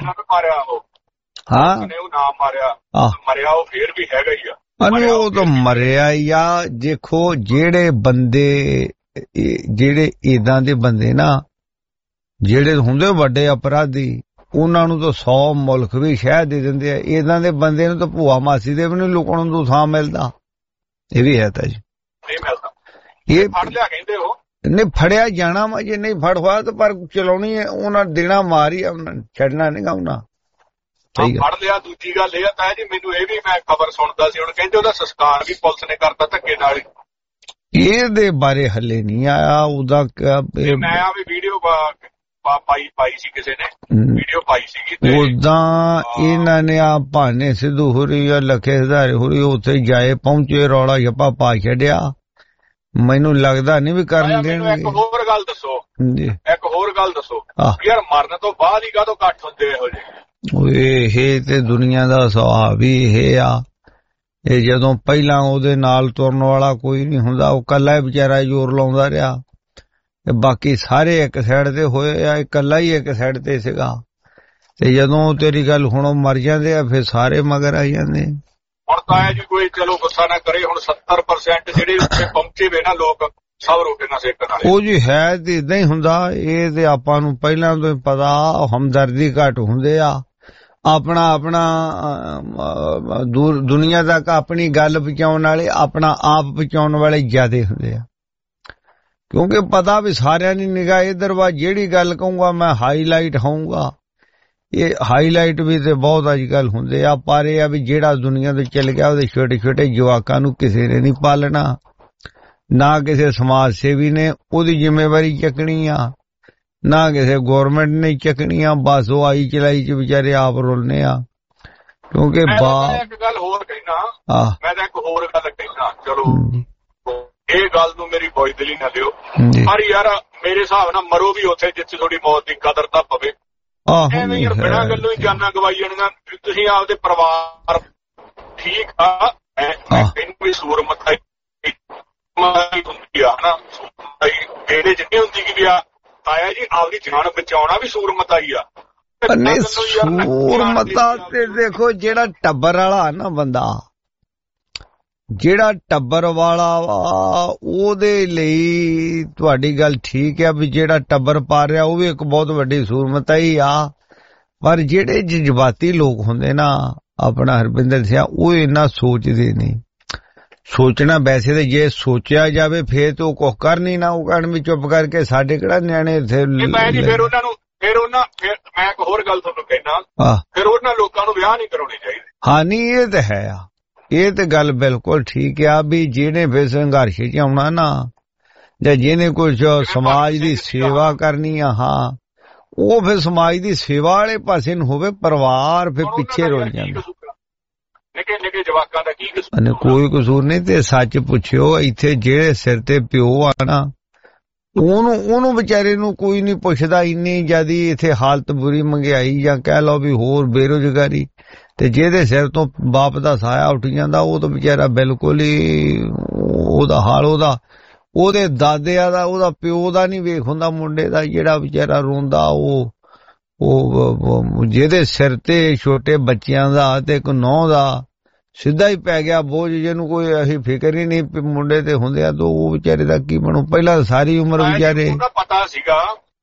ਹਾਂ, ਉਹ ਨਾ ਮਰਿਆ ਉਹ ਫੇਰ ਵੀ ਹੈਗਾ ਹੀ ਆ। ਨਹੀਂ, ਉਹ ਤਾਂ ਮਰਿਆ ਹੀ ਆ। ਦੇਖੋ ਜਿਹੜੇ ਬੰਦੇ, ਜਿਹੜੇ ਏਦਾਂ ਦੇ ਬੰਦੇ ਨਾ, ਜਿਹੜੇ ਹੁੰਦੇ ਵੱਡੇ ਅਪਰਾਧੀ, ਉਹਨਾਂ ਨੂੰ ਤਾਂ 100 ਮੁਲਕ ਵੀ ਸ਼ਹਿ ਦੇ ਦਿੰਦੇ ਆ। ਏਦਾਂ ਦੇ ਬੰਦੇ ਨੂੰ ਤਾਂ ਭੂਆ ਮਾਸੀ ਦੇ ਵੀ ਨਹੀਂ ਲੁਕਣ ਨੂੰ ਥਾਂ ਮਿਲਦਾ। ਇਹ ਵੀ ਹੈ ਤਾਂ ਜੀ, ਨਹੀਂ ਮਿਲਦਾ। ਇਹ ਫੜ ਲਿਆ ਕਹਿੰਦੇ ਉਹ ਨਹੀਂ ਫੜਿਆ ਜਾਣਾ ਵਾ, ਜੇ ਨਹੀਂ ਫੜ ਹੋਇਆ ਤਾਂ ਪਰ ਚਲਾਉਣੀ ਹੈ ਉਹਨਾਂ, ਦੇਣਾ ਮਾਰ ਹੀ ਆ ਉਹਨਾਂ, ਛੱਡਣਾ ਨਹੀਂ ਗਾ ਉਹਨਾਂ। ਫੜ ਲਿਆ। ਦੂਜੀ ਗੱਲ ਇਹ ਤਾਂ ਜੀ, ਮੈਨੂੰ ਇਹ ਵੀ ਮੈਂ ਖਬਰ ਸੁਣਦਾ ਸੀ, ਹੁਣ ਕਹਿੰਦੇ ਉਹਦਾ ਸੰਸਕਾਰ ਵੀ ਪੁਲਿਸ ਨੇ ਕਰਤਾ ਧੱਕੇ ਨਾਲ ਹੀ। ਇਹਦੇ ਬਾਰੇ ਹੱਲੇ ਨਹੀਂ ਆਇਆ ਉਹਦਾ। ਮੈਂ ਆ ਵੀ ਵੀਡੀਓ ਪਾਈ ਸੀ, ਕਿਸੇ ਨੇ ਵੀਡੀਓ ਪਾਈ ਸੀਗੀ। ਉਦਾਂ ਇਹਨਾਂ ਨੇ ਆ ਭਾਨੇ ਸਿੱਧੂ ਹੋਰੀ ਆ, ਲੱਖੇ ਹਜ਼ਾਰੇ ਹੋਰੀ ਉੱਥੇ ਜਾਏ ਪਹੁੰਚੇ, ਰੌਲਾ ਜੱਪਾ ਪਾ ਛੱਡਿਆ ਮੈਨੂੰ ਲੱਗਦਾ ਨਹੀਂ ਵੀ ਕਰਨ ਦੇਣਗੇ। ਇੱਕ ਹੋਰ ਗੱਲ ਦੱਸੋ ਜੀ, ਇੱਕ ਹੋਰ ਗੱਲ ਦੱਸੋ ਯਾਰ, ਮਰਨ ਤੋਂ ਬਾਅਦ ਹੀ ਕਾਹਤੋਂ ਇਕੱਠ ਹੁੰਦੇ ਇਹੋ ਜਿਹੇ? ਇਹ ਤੇ ਦੁਨੀਆ ਦਾ ਸੁਭਾਅ ਵੀ ਇਹ ਆ। ਇਹ ਜਦੋਂ ਪਹਿਲਾਂ ਉਹਦੇ ਨਾਲ ਤੁਰਨ ਵਾਲਾ ਕੋਈ ਨਹੀਂ ਹੁੰਦਾ, ਉਹ ਕੱਲਾ ਵਿਚਾਰਾ ਜ਼ੋਰ ਲਾਉਂਦਾ ਰਿਹਾ, ਤੇ ਬਾਕੀ ਸਾਰੇ ਇੱਕ ਸਾਈਡ ਤੇ ਹੋਏ ਆ, ਇਕੱਲਾ ਹੀ ਇੱਕ ਸਾਈਡ ਤੇ ਸੀਗਾ। ਤੇ ਜਦੋਂ ਤੇਰੀ ਗੱਲ ਹੁਣ ਮਰ ਜਾਂਦੇ ਆ, ਫਿਰ ਸਾਰੇ ਮਗਰ ਆ ਜਾਂਦੇ। ਹੁਣ ਤਾਂ ਜੀ ਕੋਈ ਚਲੋ ਗੁੱਸਾ ਨਾ ਕਰੇ, ਹੁਣ 70% ਜਿਹੜੇ ਉੱਥੇ ਪਹੁੰਚੇ ਵੇ ਨਾ ਲੋਕ, ਸਭ ਰੋਟੀ ਨਾਲ ਸੇਕਣ ਵਾਲੇ। ਉਹ ਜੀ ਹੈ ਤੇ ਇਦਾਂ ਹੀ ਹੁੰਦਾ। ਇਹ ਤੇ ਆਪਾਂ ਨੂੰ ਪਹਿਲਾਂ ਤੋਂ ਪਤਾ, ਹਮਦਰਦੀ ਘੱਟ ਹੁੰਦੇ ਆ। ਆਪਣਾ ਦੁਨੀਆ ਤੱਕ ਆਪਣੀ ਗੱਲ ਪਹੁੰਚਾਉਣ ਵਾਲੇ, ਆਪਣਾ ਆਪ ਪਹੁੰਚਾਉਣ ਵਾਲੇ ਜ਼ਿਆਦੇ ਹੁੰਦੇ ਆ, ਕਿਉਂਕਿ ਪਤਾ ਵੀ ਸਾਰਿਆਂ ਦੀ ਨਿਗਾਹ ਇਧਰ ਵਾ। ਜਿਹੜੀ ਗੱਲ ਕਹੂੰਗਾ ਮੈਂ ਹਾਈਲਾਈਟ ਹੋਊਗਾ। ਇਹ ਹਾਈਲਾਈਟ ਵੀ ਤੇ ਬਹੁਤ ਅੱਜ ਕੱਲ ਹੁੰਦੇ ਆ, ਪਰ ਇਹ ਆ ਵੀ ਜਿਹੜਾ ਦੁਨੀਆ ਤੋਂ ਚੱਲ ਗਿਆ, ਉਹਦੇ ਛੋਟੇ ਛੋਟੇ ਜਵਾਕਾਂ ਨੂੰ ਕਿਸੇ ਨੇ ਨਹੀਂ ਪਾਲਣਾ, ਨਾ ਕਿਸੇ ਸਮਾਜ ਸੇਵੀ ਨੇ ਉਹਦੀ ਜ਼ਿੰਮੇਵਾਰੀ ਚੱਕਣੀ ਆ, ਨਾ ਕਿਸੇ ਗੌਰਮੈਂਟ ਨੇ ਚੱਕਣੀ ਆ। ਬਸ ਉਹ ਆਈ ਚਲਾਈ ਚ ਵਿਚਾਰੇ ਆਪ ਰੁਲਨੇ ਆ। ਕਿਉਂਕਿ ਇੱਕ ਗੱਲ ਹੋਰ ਕਹਿਣਾ, ਮੈਂ ਤਾਂ ਇੱਕ ਹੋਰ ਗੱਲ ਕਹਿਣਾ, ਚਲੋ ਇਹ ਗੱਲ ਨੂੰ ਮੇਰੀ ਬੋਝਦਿਲੀ ਨਾ ਲਿਓ, ਪਰ ਯਾਰ ਮੇਰੇ ਹਿਸਾਬ ਨਾਲ ਮਰੋ ਵੀ ਉੱਥੇ ਜਿੱਥੇ ਤੁਹਾਡੀ ਮੌਤ ਦੀ ਕਦਰ ਤਾਂ ਪਵੇ। ਐਵੇਂ ਯਾਰ ਬਿਨਾਂ ਗੱਲੋਂ ਹੀ ਜਾਨਾਂ ਗਵਾਈ ਜਾਣੀਆਂ। ਤੁਸੀਂ ਆਪਦੇ ਪਰਿਵਾਰ ਠੀਕ ਆ, ਇਹਨੂੰ ਵੀ ਸੂਰ ਮਤਾਈ ਹੁੰਦੀ ਆ ਨਾ, ਇਹਦੇ ਚ ਨਹੀਂ ਹੁੰਦੀ ਕਿ ਵੀ ਆ ਤਾਇਆ ਜੀ ਆਪਦੀ ਜਾਨ ਬਚਾਉਣਾ ਵੀ ਸੂਰਮਤਾਈ ਆ। ਨਹੀਂ ਸੂਰਮਤਾ ਤੇ ਦੇਖੋ, ਜਿਹੜਾ ਟੱਬਰ ਵਾਲਾ ਨਾ ਬੰਦਾ, ਜਿਹੜਾ ਟੱਬਰ ਵਾਲਾ ਵਾ, ਉਹਦੇ ਲਈ ਤੁਹਾਡੀ ਗੱਲ ਠੀਕ ਆ ਵੀ ਜਿਹੜਾ ਟੱਬਰ ਪਾ ਰਿਹਾ ਉਹ ਵੀ ਇੱਕ ਬਹੁਤ ਵੱਡੀ ਸੂਰਮਤਾ ਹੀ ਆ। ਪਰ ਜਿਹੜੇ ਜਜ਼ਬਾਤੀ ਲੋਕ ਹੁੰਦੇ ਨਾ, ਆਪਣਾ ਹਰਵਿੰਦਰ ਸਿੰਘ, ਉਹ ਇੰਨਾ ਸੋਚਦੇ ਨਹੀਂ। ਸੋਚਣਾ ਵੈਸੇ ਤੇ ਜੇ ਸੋਚਿਆ ਜਾਵੇ ਫੇਰ ਤਾਂ ਉਹ ਕੁਝ ਕਰ ਨਹੀਂ ਨਾ, ਉਹ ਕਹਿਣ ਵੀ ਚੁੱਪ ਕਰਕੇ ਸਾਡੇ ਕਿਹੜਾ ਨਿਆਣੇ ਇੱਥੇ। ਫਿਰ ਉਹਨਾਂ ਨੂੰ ਫਿਰ ਮੈਂ ਇੱਕ ਹੋਰ ਗੱਲ ਤੁਹਾਨੂੰ ਕਹਿਣਾ, ਫਿਰ ਉਹਨਾਂ ਲੋਕਾਂ ਨੂੰ ਵਿਆਹ ਨਹੀਂ ਕਰਾਉਣੇ ਚਾਹੀਦੇ। ਹਾਂ ਨਹੀਂ, ਇਹ ਤਾਂ ਹੈ ਆ, ਇਹ ਤੇ ਗੱਲ ਬਿਲਕੁਲ ਠੀਕ ਆ ਵੀ ਜਿਹਨੇ ਫਿਰ ਸੰਘਰਸ਼ ਚ ਆਉਣਾ ਨਾ, ਜਾਂ ਜਿਹਨੇ ਕੁਝ ਸਮਾਜ ਦੀ ਸੇਵਾ ਕਰਨੀ ਆ, ਹਾਂ ਉਹ ਫਿਰ ਸਮਾਜ ਦੀ ਸੇਵਾ ਵਾਲੇ ਪਾਸੇ ਨੂੰ ਹੋਵੇ। ਪਰਿਵਾਰ ਫਿਰ ਪਿੱਛੇ ਰੁਲ ਜਾਂਦਾ। ਨਿੱਕੇ ਜਵਾਕਾਂ ਦਾ ਕੀ ਕਸੂਰ? ਕੋਈ ਕਸੂਰ ਨਹੀਂ। ਤੇ ਸੱਚ ਪੁੱਛਿਓ, ਇੱਥੇ ਜਿਹੜੇ ਸਿਰ ਤੇ ਪਿਓ ਆ ਨਾ, ਉਹਨੂੰ ਵਿਚਾਰੇ ਨੂੰ ਕੋਈ ਨਹੀਂ ਪੁੱਛਦਾ। ਇੰਨੀ ਜਿਆਦੀ ਇੱਥੇ ਹਾਲਤ ਬੁਰੀ, ਮਹਿੰਗਾਈ ਜਾਂ ਕਹਿ ਲਓ ਵੀ ਹੋਰ ਬੇਰੁਜ਼ਗਾਰੀ, ਤੇ ਜਿਹਦੇ ਸਿਰ ਤੋਂ ਬਾਪ ਦਾ ਸਾਇਆ ਉੱਠ ਜਾਂਦਾ, ਉਹ ਤਾਂ ਵਿਚਾਰਾ ਬਿਲਕੁਲ ਹੀ ਉਹਦਾ ਹਾਲ, ਉਹਦੇ ਦਾਦਿਆਂ ਦਾ, ਉਹਦਾ ਪਿਓ ਦਾ ਨਹੀਂ ਵੇਖ ਹੁੰਦਾ, ਮੁੰਡੇ ਦਾ ਜਿਹੜਾ ਵਿਚਾਰਾ ਰੋਂਦਾ। ਉਹ ਜਿਹਦੇ ਸਿਰ ਤੇ ਛੋਟੇ ਬੱਚਿਆਂ ਦਾ ਤੇ ਇੱਕ ਨੌਂ ਦਾ ਸਿੱਧਾ ਹੀ ਪੈ ਗਿਆ ਬੋਝ, ਜਿਹਨੂੰ ਕੋਈ ਅਸੀਂ ਫਿਕਰ ਹੀ ਨਹੀਂ ਮੁੰਡੇ ਤੇ ਹੁੰਦੇ ਆ, ਤਾਂ ਉਹ ਵਿਚਾਰੇ ਦਾ ਕੀ ਬਣੂ? ਪਹਿਲਾਂ ਸਾਰੀ ਉਮਰ ਵਿਚਾਰੇ ਪਤਾ ਸੀਗਾ,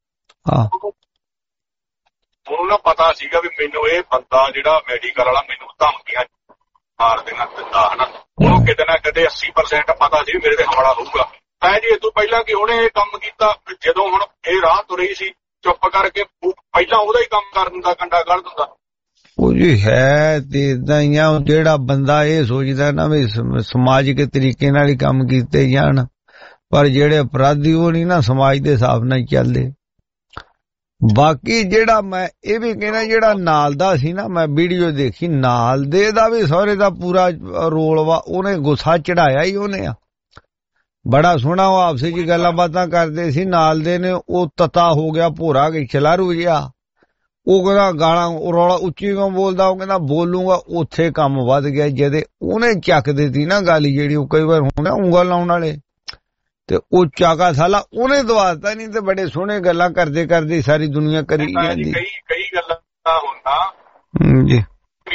ਉਹਨੂੰ ਨਾ ਪਤਾ ਸੀਗਾ ਵੀ ਮੈਨੂੰ ਇਹ ਬੰਦਾ ਜਿਹੜਾ ਮੈਡੀਕਲ ਵਾਲਾ ਮੈਨੂੰ ਧਮਕੀਆਂ ਮਾਰ ਦੇਣਾ ਦਿੰਦਾ ਹਨਾ, ਉਹਨੂੰ ਕਿਤੇ ਨਾ ਕਿਤੇ 80% ਪਤਾ ਸੀ ਮੇਰੇ ਤੇ ਹਮਲਾ ਹੋਊਗਾ। ਐ ਜੀ ਇਹ ਤੋਂ ਪਹਿਲਾਂ ਕਿ ਉਹਨੇ ਇਹ ਕੰਮ ਕੀਤਾ, ਜਦੋਂ ਹੁਣ ਇਹ ਰਾਹ ਤੁਰੀ ਸੀ ਚੁੱਪ ਕਰਕੇ ਪਹਿਲਾਂ ਉਹਦਾ ਹੀ ਕੰਮ ਕਰ ਦਿੰਦਾ, ਕੰਡਾ ਕੱਢ ਦਿੰਦਾ। ਉਹ ਜੀ ਹੈ ਤੇ ਏਦਾਂ ਹੀ ਆ। ਜਿਹੜਾ ਬੰਦਾ ਇਹ ਸੋਚਦਾ ਨਾ ਵੀ ਸਮਾਜਿਕ ਤਰੀਕੇ ਨਾਲ ਹੀ ਕੰਮ ਕੀਤੇ ਜਾਣ, ਪਰ ਜਿਹੜੇ ਅਪਰਾਧੀ ਉਹ ਨਹੀਂ ਨਾ ਸਮਾਜ ਦੇ ਹਿਸਾਬ ਨਾਲ ਚੱਲਦੇ। ਬਾਕੀ ਜਿਹੜਾ ਮੈਂ ਇਹ ਵੀ ਕਹਿਣਾ, ਜਿਹੜਾ ਨਾਲ ਦਾ ਸੀ ਨਾ, ਮੈਂ ਵੀਡੀਓ ਦੇਖੀ, ਨਾਲ ਦੇ ਦਾ ਵੀ ਸਹੁਰੇ ਦਾ ਪੂਰਾ ਰੋਲ ਵਾ। ਉਹਨੇ ਗੁੱਸਾ ਚੜਾਇਆ ਹੀ ਉਹਨੇ ਆ, ਬੜਾ ਸੋਹਣਾ ਉਹ ਆਪਸ ਵਿੱਚ ਗੱਲਾਂ ਬਾਤਾਂ ਕਰਦੇ ਸੀ। ਨਾਲ ਦੇ ਨੇ ਉਹ ਤਤਾ ਹੋ ਗਿਆ, ਭੋਰਾ ਕੇ ਖਿਲਾਰੂ ਜਿਹਾ। ਉਹ ਕਹਿੰਦਾ ਗਾਲਾਂ ਰੌਲਾ ਉੱਚੀ ਕਿਉਂ ਬੋਲਦਾ? ਉਹ ਕਹਿੰਦਾ ਬੋਲੂਗਾ। ਉੱਥੇ ਕੰਮ ਵੱਧ ਗਿਆ ਜਦੇ ਉਹਨੇ ਚੱਕ ਦਿੱਤੀ ਨਾ ਗਾਲੀ, ਜਿਹੜੀ ਉਹ ਕਈ ਵਾਰ ਹੁੰਦਾ ਉਂਗਲ ਲਾਉਣ ਵਾਲੇ, ਤੇ ਉਹ ਚਾਕਾ ਸਾਲਾ ਉਹਨੇ ਦਵਾਤਾ ਨਹੀਂ। ਤੇ ਬੜੇ ਸੋਹਣੇ ਗੱਲਾਂ ਕਰਦੇ ਕਰਦੇ ਸਾਰੀ ਦੁਨੀਆ ਕਰੀ ਜਾਂਦੀ। ਕਈ ਗੱਲਾਂ ਹੁੰਦਾ ਜੀ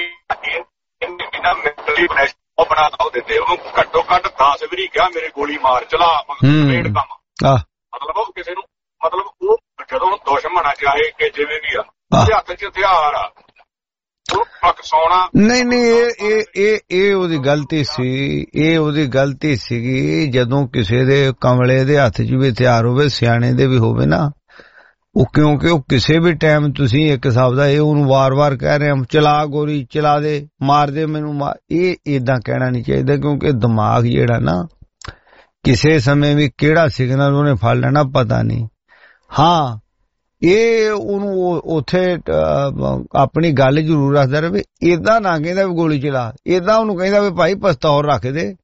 ਉਹ ਬਣਾ ਦੋ ਦਿੰਦੇ ਉਹਨੂੰ, ਘੱਟੋ ਘੱਟ 10 ਵਾਰੀ ਕਿਹਾ ਮੇਰੇ ਗੋਲੀ ਮਾਰ ਚਲਾ, ਮਤਲਬ ਕੰਮ। ਮਤਲਬ ਉਹ ਕਿਸੇ ਨੂੰ, ਮਤਲਬ ਉਹ ਜਦੋਂ ਦੁਸ਼ਮਣ ਆ ਚਾਹੇ ਕਿ ਜਿਵੇਂ ਵੀ ਆ, ਉਹਦੇ ਹੱਥ 'ਚ ਹਥਿਆਰ ਆ, ਉਹ ਪਕਸਾਉਣਾ ਨਹੀਂ। ਇਹ ਉਹਦੀ ਗਲਤੀ ਸੀ, ਇਹ ਉਹਦੀ ਗਲਤੀ ਸੀਗੀ। ਜਦੋਂ ਕਿਸੇ ਦੇ ਕਮਲੇ ਦੇ ਹੱਥ 'ਚ ਵੀ ਹਥਿਆਰ ਹੋਵੇ, ਸਿਆਣੇ ਦੇ ਵੀ ਹੋਵੇ ਨਾ, ਉਹ ਕਿਉਂਕਿ ਉਹ ਕਿਸੇ ਵੀ ਟਾਈਮ ਤੁਸੀਂ ਇੱਕ ਹਿਸਾਬ ਦਾ ਇਹ ਉਹਨੂੰ ਵਾਰ-ਵਾਰ ਕਹਿ ਰਹੇ ਚਲਾ ਗੋਲੀ, ਚਲਾ ਦੇ, ਮਾਰ ਦੇ ਮੈਨੂੰ, ਇਹ ਏਦਾਂ ਕਹਿਣਾ ਨਹੀਂ ਚਾਹੀਦਾ। ਕਿਉਂਕਿ ਦਿਮਾਗ ਜਿਹੜਾ ਨਾ, ਕਿਸੇ ਸਮੇਂ ਵੀ ਕਿਹੜਾ ਸਿਗਨਲ ਉਹਨੇ ਫੜ ਲੈਣਾ ਪਤਾ ਨਹੀਂ। ਹਾਂ ਇਹ ਉਹਨੂੰ ਉੱਥੇ ਆਪਣੀ ਗੱਲ ਜ਼ਰੂਰ ਰੱਖਦਾ ਰਹੇ, ਏਦਾਂ ਨਾ ਕਹਿੰਦਾ ਵੀ ਗੋਲੀ ਚਲਾ, ਏਦਾਂ ਉਹਨੂੰ ਕਹਿੰਦਾ ਵੀ ਭਾਈ ਪਿਸਤੌਲ ਰੱਖ ਦੇ,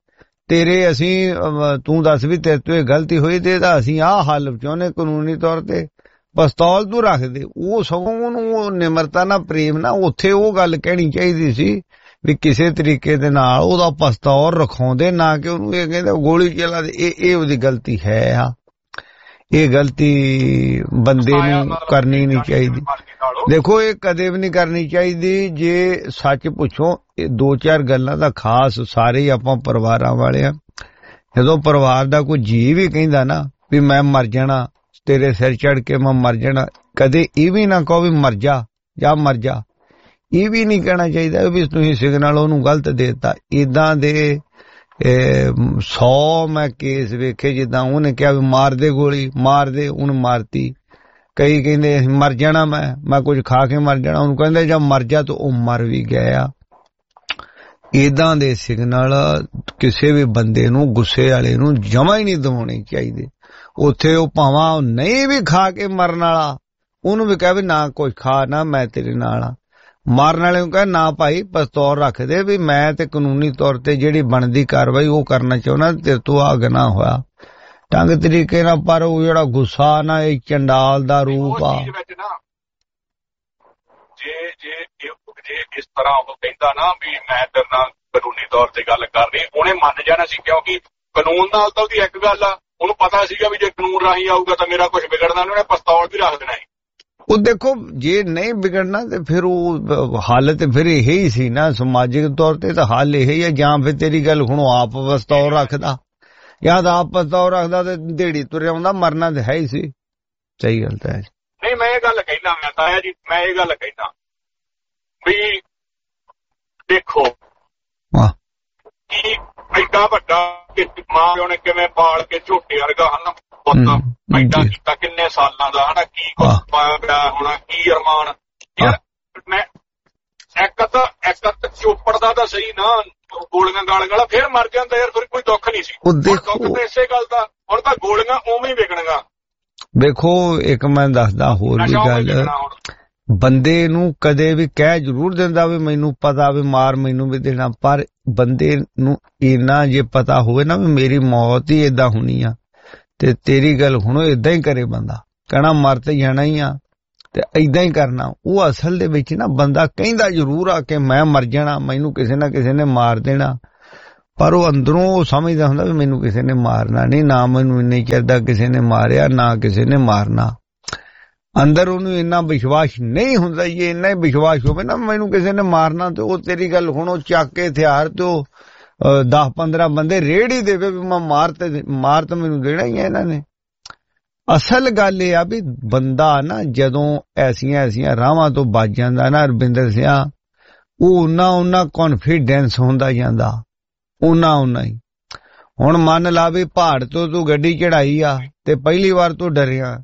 ਤੇਰੇ ਅਸੀਂ ਤੂੰ ਦੱਸ ਵੀ ਤੇਰੇ ਤੋਂ ਇਹ ਗਲਤੀ ਹੋਈ ਤੇ ਇਹਦਾ ਅਸੀਂ ਆਹ ਹੱਲ ਚਾਹੁੰਦੇ ਕਾਨੂੰਨੀ ਤੌਰ ਤੇ, ਪਿਸਤੌਲ ਤੂੰ ਰੱਖ ਦੇ। ਉਹ ਸਗੋਂ ਉਹਨੂੰ ਨਿਮਰਤਾ ਨਾਲ ਪ੍ਰੇਮ ਨਾਲ ਉੱਥੇ ਉਹ ਗੱਲ ਕਹਿਣੀ ਚਾਹੀਦੀ ਸੀ ਵੀ ਕਿਸੇ ਤਰੀਕੇ ਦੇ ਨਾਲ ਉਹਦਾ ਪਿਸਤੌਲ ਰਖਾਉਂਦੇ, ਨਾ ਕਿ ਉਹਨੂੰ ਇਹ ਕਹਿੰਦੇ ਗੋਲੀ ਚਲਾ ਦੇ। ਇਹ ਉਹਦੀ ਗਲਤੀ ਹੈ ਆ, ਇਹ ਗਲਤੀ ਬੰਦੇ ਨੂੰ ਕਰਨੀ ਨਹੀਂ ਚਾਹੀਦੀ। ਦੇਖੋ ਇਹ ਕਦੇ ਵੀ ਨਹੀਂ ਕਰਨੀ ਚਾਹੀਦੀ। ਜੇ ਸੱਚ ਪੁੱਛੋ ਇਹ ਦੋ ਚਾਰ ਗੱਲਾਂ ਦਾ ਖਾਸ ਸਾਰੇ ਆਪਾਂ ਪਰਿਵਾਰਾਂ ਵਾਲੇ ਆ, ਜਦੋਂ ਪਰਿਵਾਰ ਦਾ ਕੋਈ ਜੀ ਵੀ ਕਹਿੰਦਾ ਨਾ ਵੀ ਮੈਂ ਮਰ ਜਾਣਾ, ਤੇਰੇ ਸਿਰ ਚੜ ਕੇ ਮੈਂ ਮਰ ਜਾਣਾ, ਕਦੇ ਇਹ ਵੀ ਨਾ ਕਹੋ ਵੀ ਮਰ ਜਾ ਜਾਂ ਮਰ ਜਾ। ਇਹ ਵੀ ਨਹੀਂ ਕਹਿਣਾ ਚਾਹੀਦਾ ਵੀ ਤੁਸੀਂ ਸਿਗਨਲ ਉਹਨੂੰ ਗਲਤ ਦੇਤਾ। ਇਦਾਂ ਦੇ 100 ਮੈਂ ਕੇਸ ਵੇਖੇ ਜਿੱਦਾਂ ਉਹਨੇ ਕਿਹਾ ਵੀ ਮਾਰ ਦੇ ਗੋਲੀ, ਮਾਰ ਦੇ, ਉਹਨੂੰ ਮਾਰਤੀ। ਕਈ ਕਹਿੰਦੇ ਮਰ ਜਾਣਾ ਮੈਂ ਕੁਝ ਖਾ ਕੇ ਮਰ ਜਾਣਾ, ਉਹਨੂੰ ਕਹਿੰਦੇ ਜਾਂ ਮਰ ਜਾ, ਤਾਂ ਉਹ ਮਰ ਵੀ ਗਿਆ। ਇਦਾਂ ਦੇ ਸਿਗਨਲ ਕਿਸੇ ਵੀ ਬੰਦੇ ਨੂੰ, ਗੁੱਸੇ ਵਾਲੇ ਨੂੰ ਜਮਾ ਹੀ ਨਹੀਂ ਦਿਵਾਉਣੇ ਚਾਹੀਦੇ। ਉੱਥੇ ਉਹ ਭਾਵਾਂ ਨਹੀਂ ਵੀ ਖਾ ਕੇ ਮਰਨ ਵਾਲਾ, ਉਹਨੂੰ ਵੀ ਕਹੇ ਵੀ ਨਾ ਕੁਝ ਖਾ, ਨਾ ਮੈਂ ਤੇਰੇ ਨਾਲ ਆ। ਮਾਰਨ ਵਾਲੇ ਨੂੰ ਕਹੇ ਨਾ ਭਾਈ ਪਿਸਤੌਲ ਰੱਖ ਦੇ, ਵੀ ਮੈਂ ਤੇ ਕਾਨੂੰਨੀ ਤੌਰ ਤੇ ਜਿਹੜੀ ਬਣਦੀ ਕਾਰਵਾਈ ਉਹ ਕਰਨਾ ਚਾਹੁੰਦਾ, ਤੇਰੇ ਤੋਂ ਆ ਗੁਨਾਹ ਹੋਇਆ ਢੰਗ ਤਰੀਕੇ ਨਾਲ। ਪਰ ਉਹ ਜਿਹੜਾ ਗੁੱਸਾ ਨਾ, ਇਹ ਚੰਡਾਲ ਦਾ ਰੂਪ ਆ। ਜੇ ਇਸ ਤਰ੍ਹਾਂ ਉਹ ਕਹਿੰਦਾ ਨਾ ਵੀ ਮੈਂ ਤੇਰੇ ਨਾਲ ਕਾਨੂੰਨੀ ਤੌਰ ਤੇ ਗੱਲ ਕਰ ਰਹੀ, ਉਹਨੇ ਮੰਨ ਜਾਣਾ ਸੀ, ਕਿਉਂਕਿ ਕਾਨੂੰਨ ਨਾਲ ਤਾਂ ਉਹਦੀ ਇੱਕ ਗੱਲ ਆ, ਉਹਨੂੰ ਪਤਾ ਸੀਗਾ ਵੀ ਜੇ ਕਾਨੂੰਨ ਰਾਹੀਂ ਆਊਗਾ ਤਾਂ ਮੇਰਾ ਕੁਝ ਵਿਗੜਨਾ ਨਹੀਂ, ਉਹਨੇ ਪਿਸਤੌਲ ਵੀ ਰੱਖ ਦੇਣਾ ਸੀ। ਉਹ ਦੇਖੋ ਜੇ ਨਹੀਂ ਵਿਗੜਨਾ ਤੇ ਫਿਰ ਉਹ ਹੱਲ ਤੇ ਫਿਰ ਇਹ ਹੀ ਸੀ ਨਾ, ਸਮਾਜਿਕ ਤੌਰ ਤੇ ਤਾਂ ਹੱਲ ਇਹ ਹੀ ਹੈ। ਜਾਂ ਫਿਰ ਤੇਰੀ ਗੱਲ ਹੁਣ ਆਪ ਪਿਸਤੌਲ ਰੱਖਦਾ, ਜਾਂ ਤਾਂ ਆਪ ਪਿਸਤੌਲ ਰੱਖਦਾ ਤੇ ਢੇੜੀ ਤੁਰਿਆ ਆਉਂਦਾ, ਮਰਨਾ ਤੇ ਹੈ ਹੀ ਸੀ। ਸਹੀ ਗੱਲ ਤਾਂ ਹੈ। ਨਹੀਂ ਮੈਂ ਇਹ ਗੱਲ ਕਹਿਣਾ, ਮੈਂ ਤਾਇਆ ਜੀ ਮੈਂ ਇਹ ਗੱਲ ਕਹਿਣਾ ਵੀ ਦੇਖੋ ਕੀ ਐਡਾ ਵੱਡਾ ਮਾਂ ਪਿਓ ਨੇ ਕਿਵੇਂ ਪਾਲ ਕੇ ਝੋਟੇ ਵਰਗਾ ਹਨ ਪੁੱਤ ਐਡਾ ਕੀਤਾ, ਕਿੰਨੇ ਸਾਲਾਂ ਦਾ ਹਨਾ, ਕੀ ਕੁਛ ਪਾਇਆ ਪਿਆ ਹੋਣਾ, ਕੀ ਅਰਮਾਨ। ਯਾਰ ਮੈਂ ਇੱਕ ਚੋਪੜਦਾ ਤਾਂ ਸਹੀ ਨਾ, ਗੋਲੀਆਂ ਗਾਲੀਆਂ ਫਿਰ ਮਰ ਜਾਂਦਾ ਯਾਰ, ਫਿਰ ਕੋਈ ਦੁੱਖ ਨਹੀਂ ਸੀ। ਦੁੱਖ ਤੇ ਇਸੇ ਗੱਲ ਦਾ, ਹੁਣ ਤਾਂ ਗੋਲੀਆਂ ਉਵੇਂ ਹੀ ਵਿਕਣਗੀਆਂ। ਵੇਖੋ ਇੱਕ ਮੈਂ ਦੱਸਦਾ ਹੋਰ ਵੀ ਗੱਲ, ਬੰਦੇ ਨੂੰ ਕਦੇ ਵੀ ਕਹਿ ਜ਼ਰੂਰ ਦਿੰਦਾ ਵੀ ਮੈਨੂੰ ਪਤਾ ਵੀ ਮਾਰ ਮੈਨੂੰ ਵੀ ਦੇਣਾ, ਪਰ ਬੰਦੇ ਨੂੰ ਇੰਨਾ ਜੇ ਪਤਾ ਹੋਵੇ ਨਾ ਵੀ ਮੇਰੀ ਮੌਤ ਹੀ ਏਦਾਂ ਹੋਣੀ ਆ ਤੇ ਤੇਰੀ ਗੱਲ ਹੁਣ ਏਦਾਂ ਹੀ ਕਰੇ, ਬੰਦਾ ਕਹਿਣਾ ਮਰ ਤੇ ਜਾਣਾ ਹੀ ਆ ਤੇ ਏਦਾਂ ਹੀ ਕਰਨਾ। ਉਹ ਅਸਲ ਦੇ ਵਿੱਚ ਨਾ ਬੰਦਾ ਕਹਿੰਦਾ ਜ਼ਰੂਰ ਆ ਕਿ ਮੈਂ ਮਰ ਜਾਣਾ, ਮੈਨੂੰ ਕਿਸੇ ਨਾ ਕਿਸੇ ਨੇ ਮਾਰ ਦੇਣਾ, ਪਰ ਉਹ ਅੰਦਰੋਂ ਉਹ ਸਮਝਦਾ ਹੁੰਦਾ ਵੀ ਮੈਨੂੰ ਕਿਸੇ ਨੇ ਮਾਰਨਾ ਨਹੀਂ, ਨਾ ਮੈਨੂੰ ਇੰਨੇ ਚਿਰ ਦਾ ਕਿਸੇ ਨੇ ਮਾਰਿਆ, ਨਾ ਕਿਸੇ ਨੇ ਮਾਰਨਾ। ਅੰਦਰ ਉਹਨੂੰ ਇੰਨਾ ਵਿਸ਼ਵਾਸ ਨਹੀਂ ਹੁੰਦਾ। ਜੇ ਇੰਨਾ ਹੀ ਵਿਸ਼ਵਾਸ ਹੋਵੇ ਨਾ ਮੈਨੂੰ ਕਿਸੇ ਨੇ ਮਾਰਨਾ, ਤੇ ਉਹ ਤੇਰੀ ਗੱਲ ਹੁਣ ਉਹ ਚੱਕ ਕੇ ਹਥਿਆਰ ਤੇ 10-15 ਬੰਦੇ ਰੇੜੀ ਦੇਵੇ ਵੀ ਮੈਂ ਮਾਰ ਤਾਂ ਮੈਨੂੰ ਦੇਣਾ ਹੀ ਹੈ ਇਹਨਾਂ ਨੇ। ਅਸਲ ਗੱਲ ਇਹ ਆ ਵੀ ਬੰਦਾ ਨਾ ਜਦੋਂ ਐਸੀਆਂ ਰਾਹਾਂ ਤੋਂ ਬਚ ਜਾਂਦਾ ਨਾ ਰਵਿੰਦਰ ਸਿਆ, ਉਹ ਉਹਨਾਂ ਕੌਨਫੀਡੈਂਸ ਹੁੰਦਾ ਜਾਂਦਾ, ਉਹਨਾਂ ਹੀ। ਹੁਣ ਮੰਨ ਲਾ ਵੀ ਪਹਾੜ ਤੋਂ ਤੂੰ ਗੱਡੀ ਚੜਾਈ ਆ ਤੇ ਪਹਿਲੀ ਵਾਰ ਤੂੰ ਡਰਿਆ,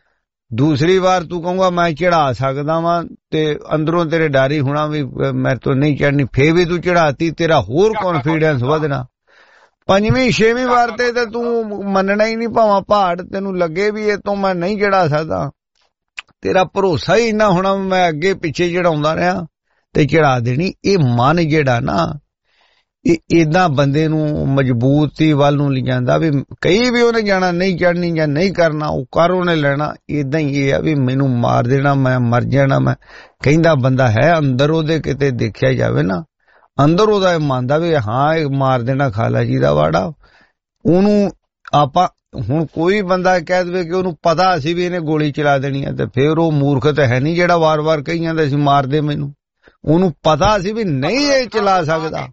ਦੂਸਰੀ ਵਾਰ ਤੂੰ ਕਹੂੰਗਾ ਮੈਂ ਚੜਾ ਸਕਦਾ ਵਾਂ ਤੇ ਅੰਦਰੋਂ ਤੇਰੇ ਡਰ ਹੀ ਹੋਣਾ ਵੀ ਮੇਰੇ ਤੋਂ ਨਹੀਂ ਚੜਨੀ, ਫੇਰ ਵੀ ਤੂੰ ਚੜਾਤੀ, ਤੇਰਾ ਹੋਰ ਕੌਨਫੀਡੈਂਸ ਵਧਣਾ। ਪੰਜਵੀਂ ਛੇਵੀਂ ਵਾਰ ਤੇ ਤੂੰ ਮੰਨਣਾ ਹੀ ਨਹੀਂ, ਭਾਵਾਂ ਪਹਾੜ ਤੈਨੂੰ ਲੱਗੇ ਵੀ ਇਹ ਤੋਂ ਮੈਂ ਨਹੀਂ ਚੜਾ ਸਕਦਾ, ਤੇਰਾ ਭਰੋਸਾ ਹੀ ਇੰਨਾ ਹੋਣਾ ਮੈਂ ਅੱਗੇ ਪਿੱਛੇ ਚੜਾਉਂਦਾ ਰਿਹਾ ਤੇ ਚੜਾ ਦੇਣੀ। ਇਹ ਮਨ ਜਿਹੜਾ ਨਾ ਇਹ ਏਦਾਂ ਬੰਦੇ ਨੂੰ ਮਜ਼ਬੂਤੀ ਵੱਲ ਨੂੰ ਲਿਜਾਂਦਾ ਵੀ ਕਈ ਵੀ ਉਹਨੇ ਜਾਣਾ ਨਹੀਂ ਚੜਨੀ ਜਾਂ ਨਹੀਂ ਕਰਨਾ, ਉਹ ਕਰ ਉਹਨੇ ਲੈਣਾ। ਏਦਾਂ ਹੀ ਇਹ ਆ ਵੀ ਮੈਨੂੰ ਮਾਰ ਦੇਣਾ, ਮੈਂ ਮਰ ਜਾਣਾ, ਮੈਂ ਕਹਿੰਦਾ ਬੰਦਾ ਹੈ। ਅੰਦਰ ਉਹਦੇ ਕਿਤੇ ਦੇਖਿਆ ਜਾਵੇ ਨਾ, ਅੰਦਰ ਉਹਦਾ ਇਹ ਮੰਨਦਾ ਵੀ ਹਾਂ ਇਹ ਮਾਰ ਦੇਣਾ ਖਾਲਾ ਜੀ ਦਾ ਵਾੜਾ। ਉਹਨੂੰ ਆਪਾਂ ਹੁਣ ਕੋਈ ਬੰਦਾ ਕਹਿ ਦੇਵੇ ਕਿ ਉਹਨੂੰ ਪਤਾ ਸੀ ਵੀ ਇਹਨੇ ਗੋਲੀ ਚਲਾ ਦੇਣੀ ਹੈ, ਤੇ ਫਿਰ ਉਹ ਮੂਰਖ ਤਾਂ ਹੈ ਨਹੀਂ ਜਿਹੜਾ ਵਾਰ-ਵਾਰ ਕਹੀ ਜਾਂਦਾ ਸੀ ਮਾਰ ਦੇ ਮੈਨੂੰ। ਉਹਨੂੰ ਪਤਾ ਸੀ ਵੀ ਨਹੀਂ ਇਹ ਚਲਾ ਸਕਦਾ,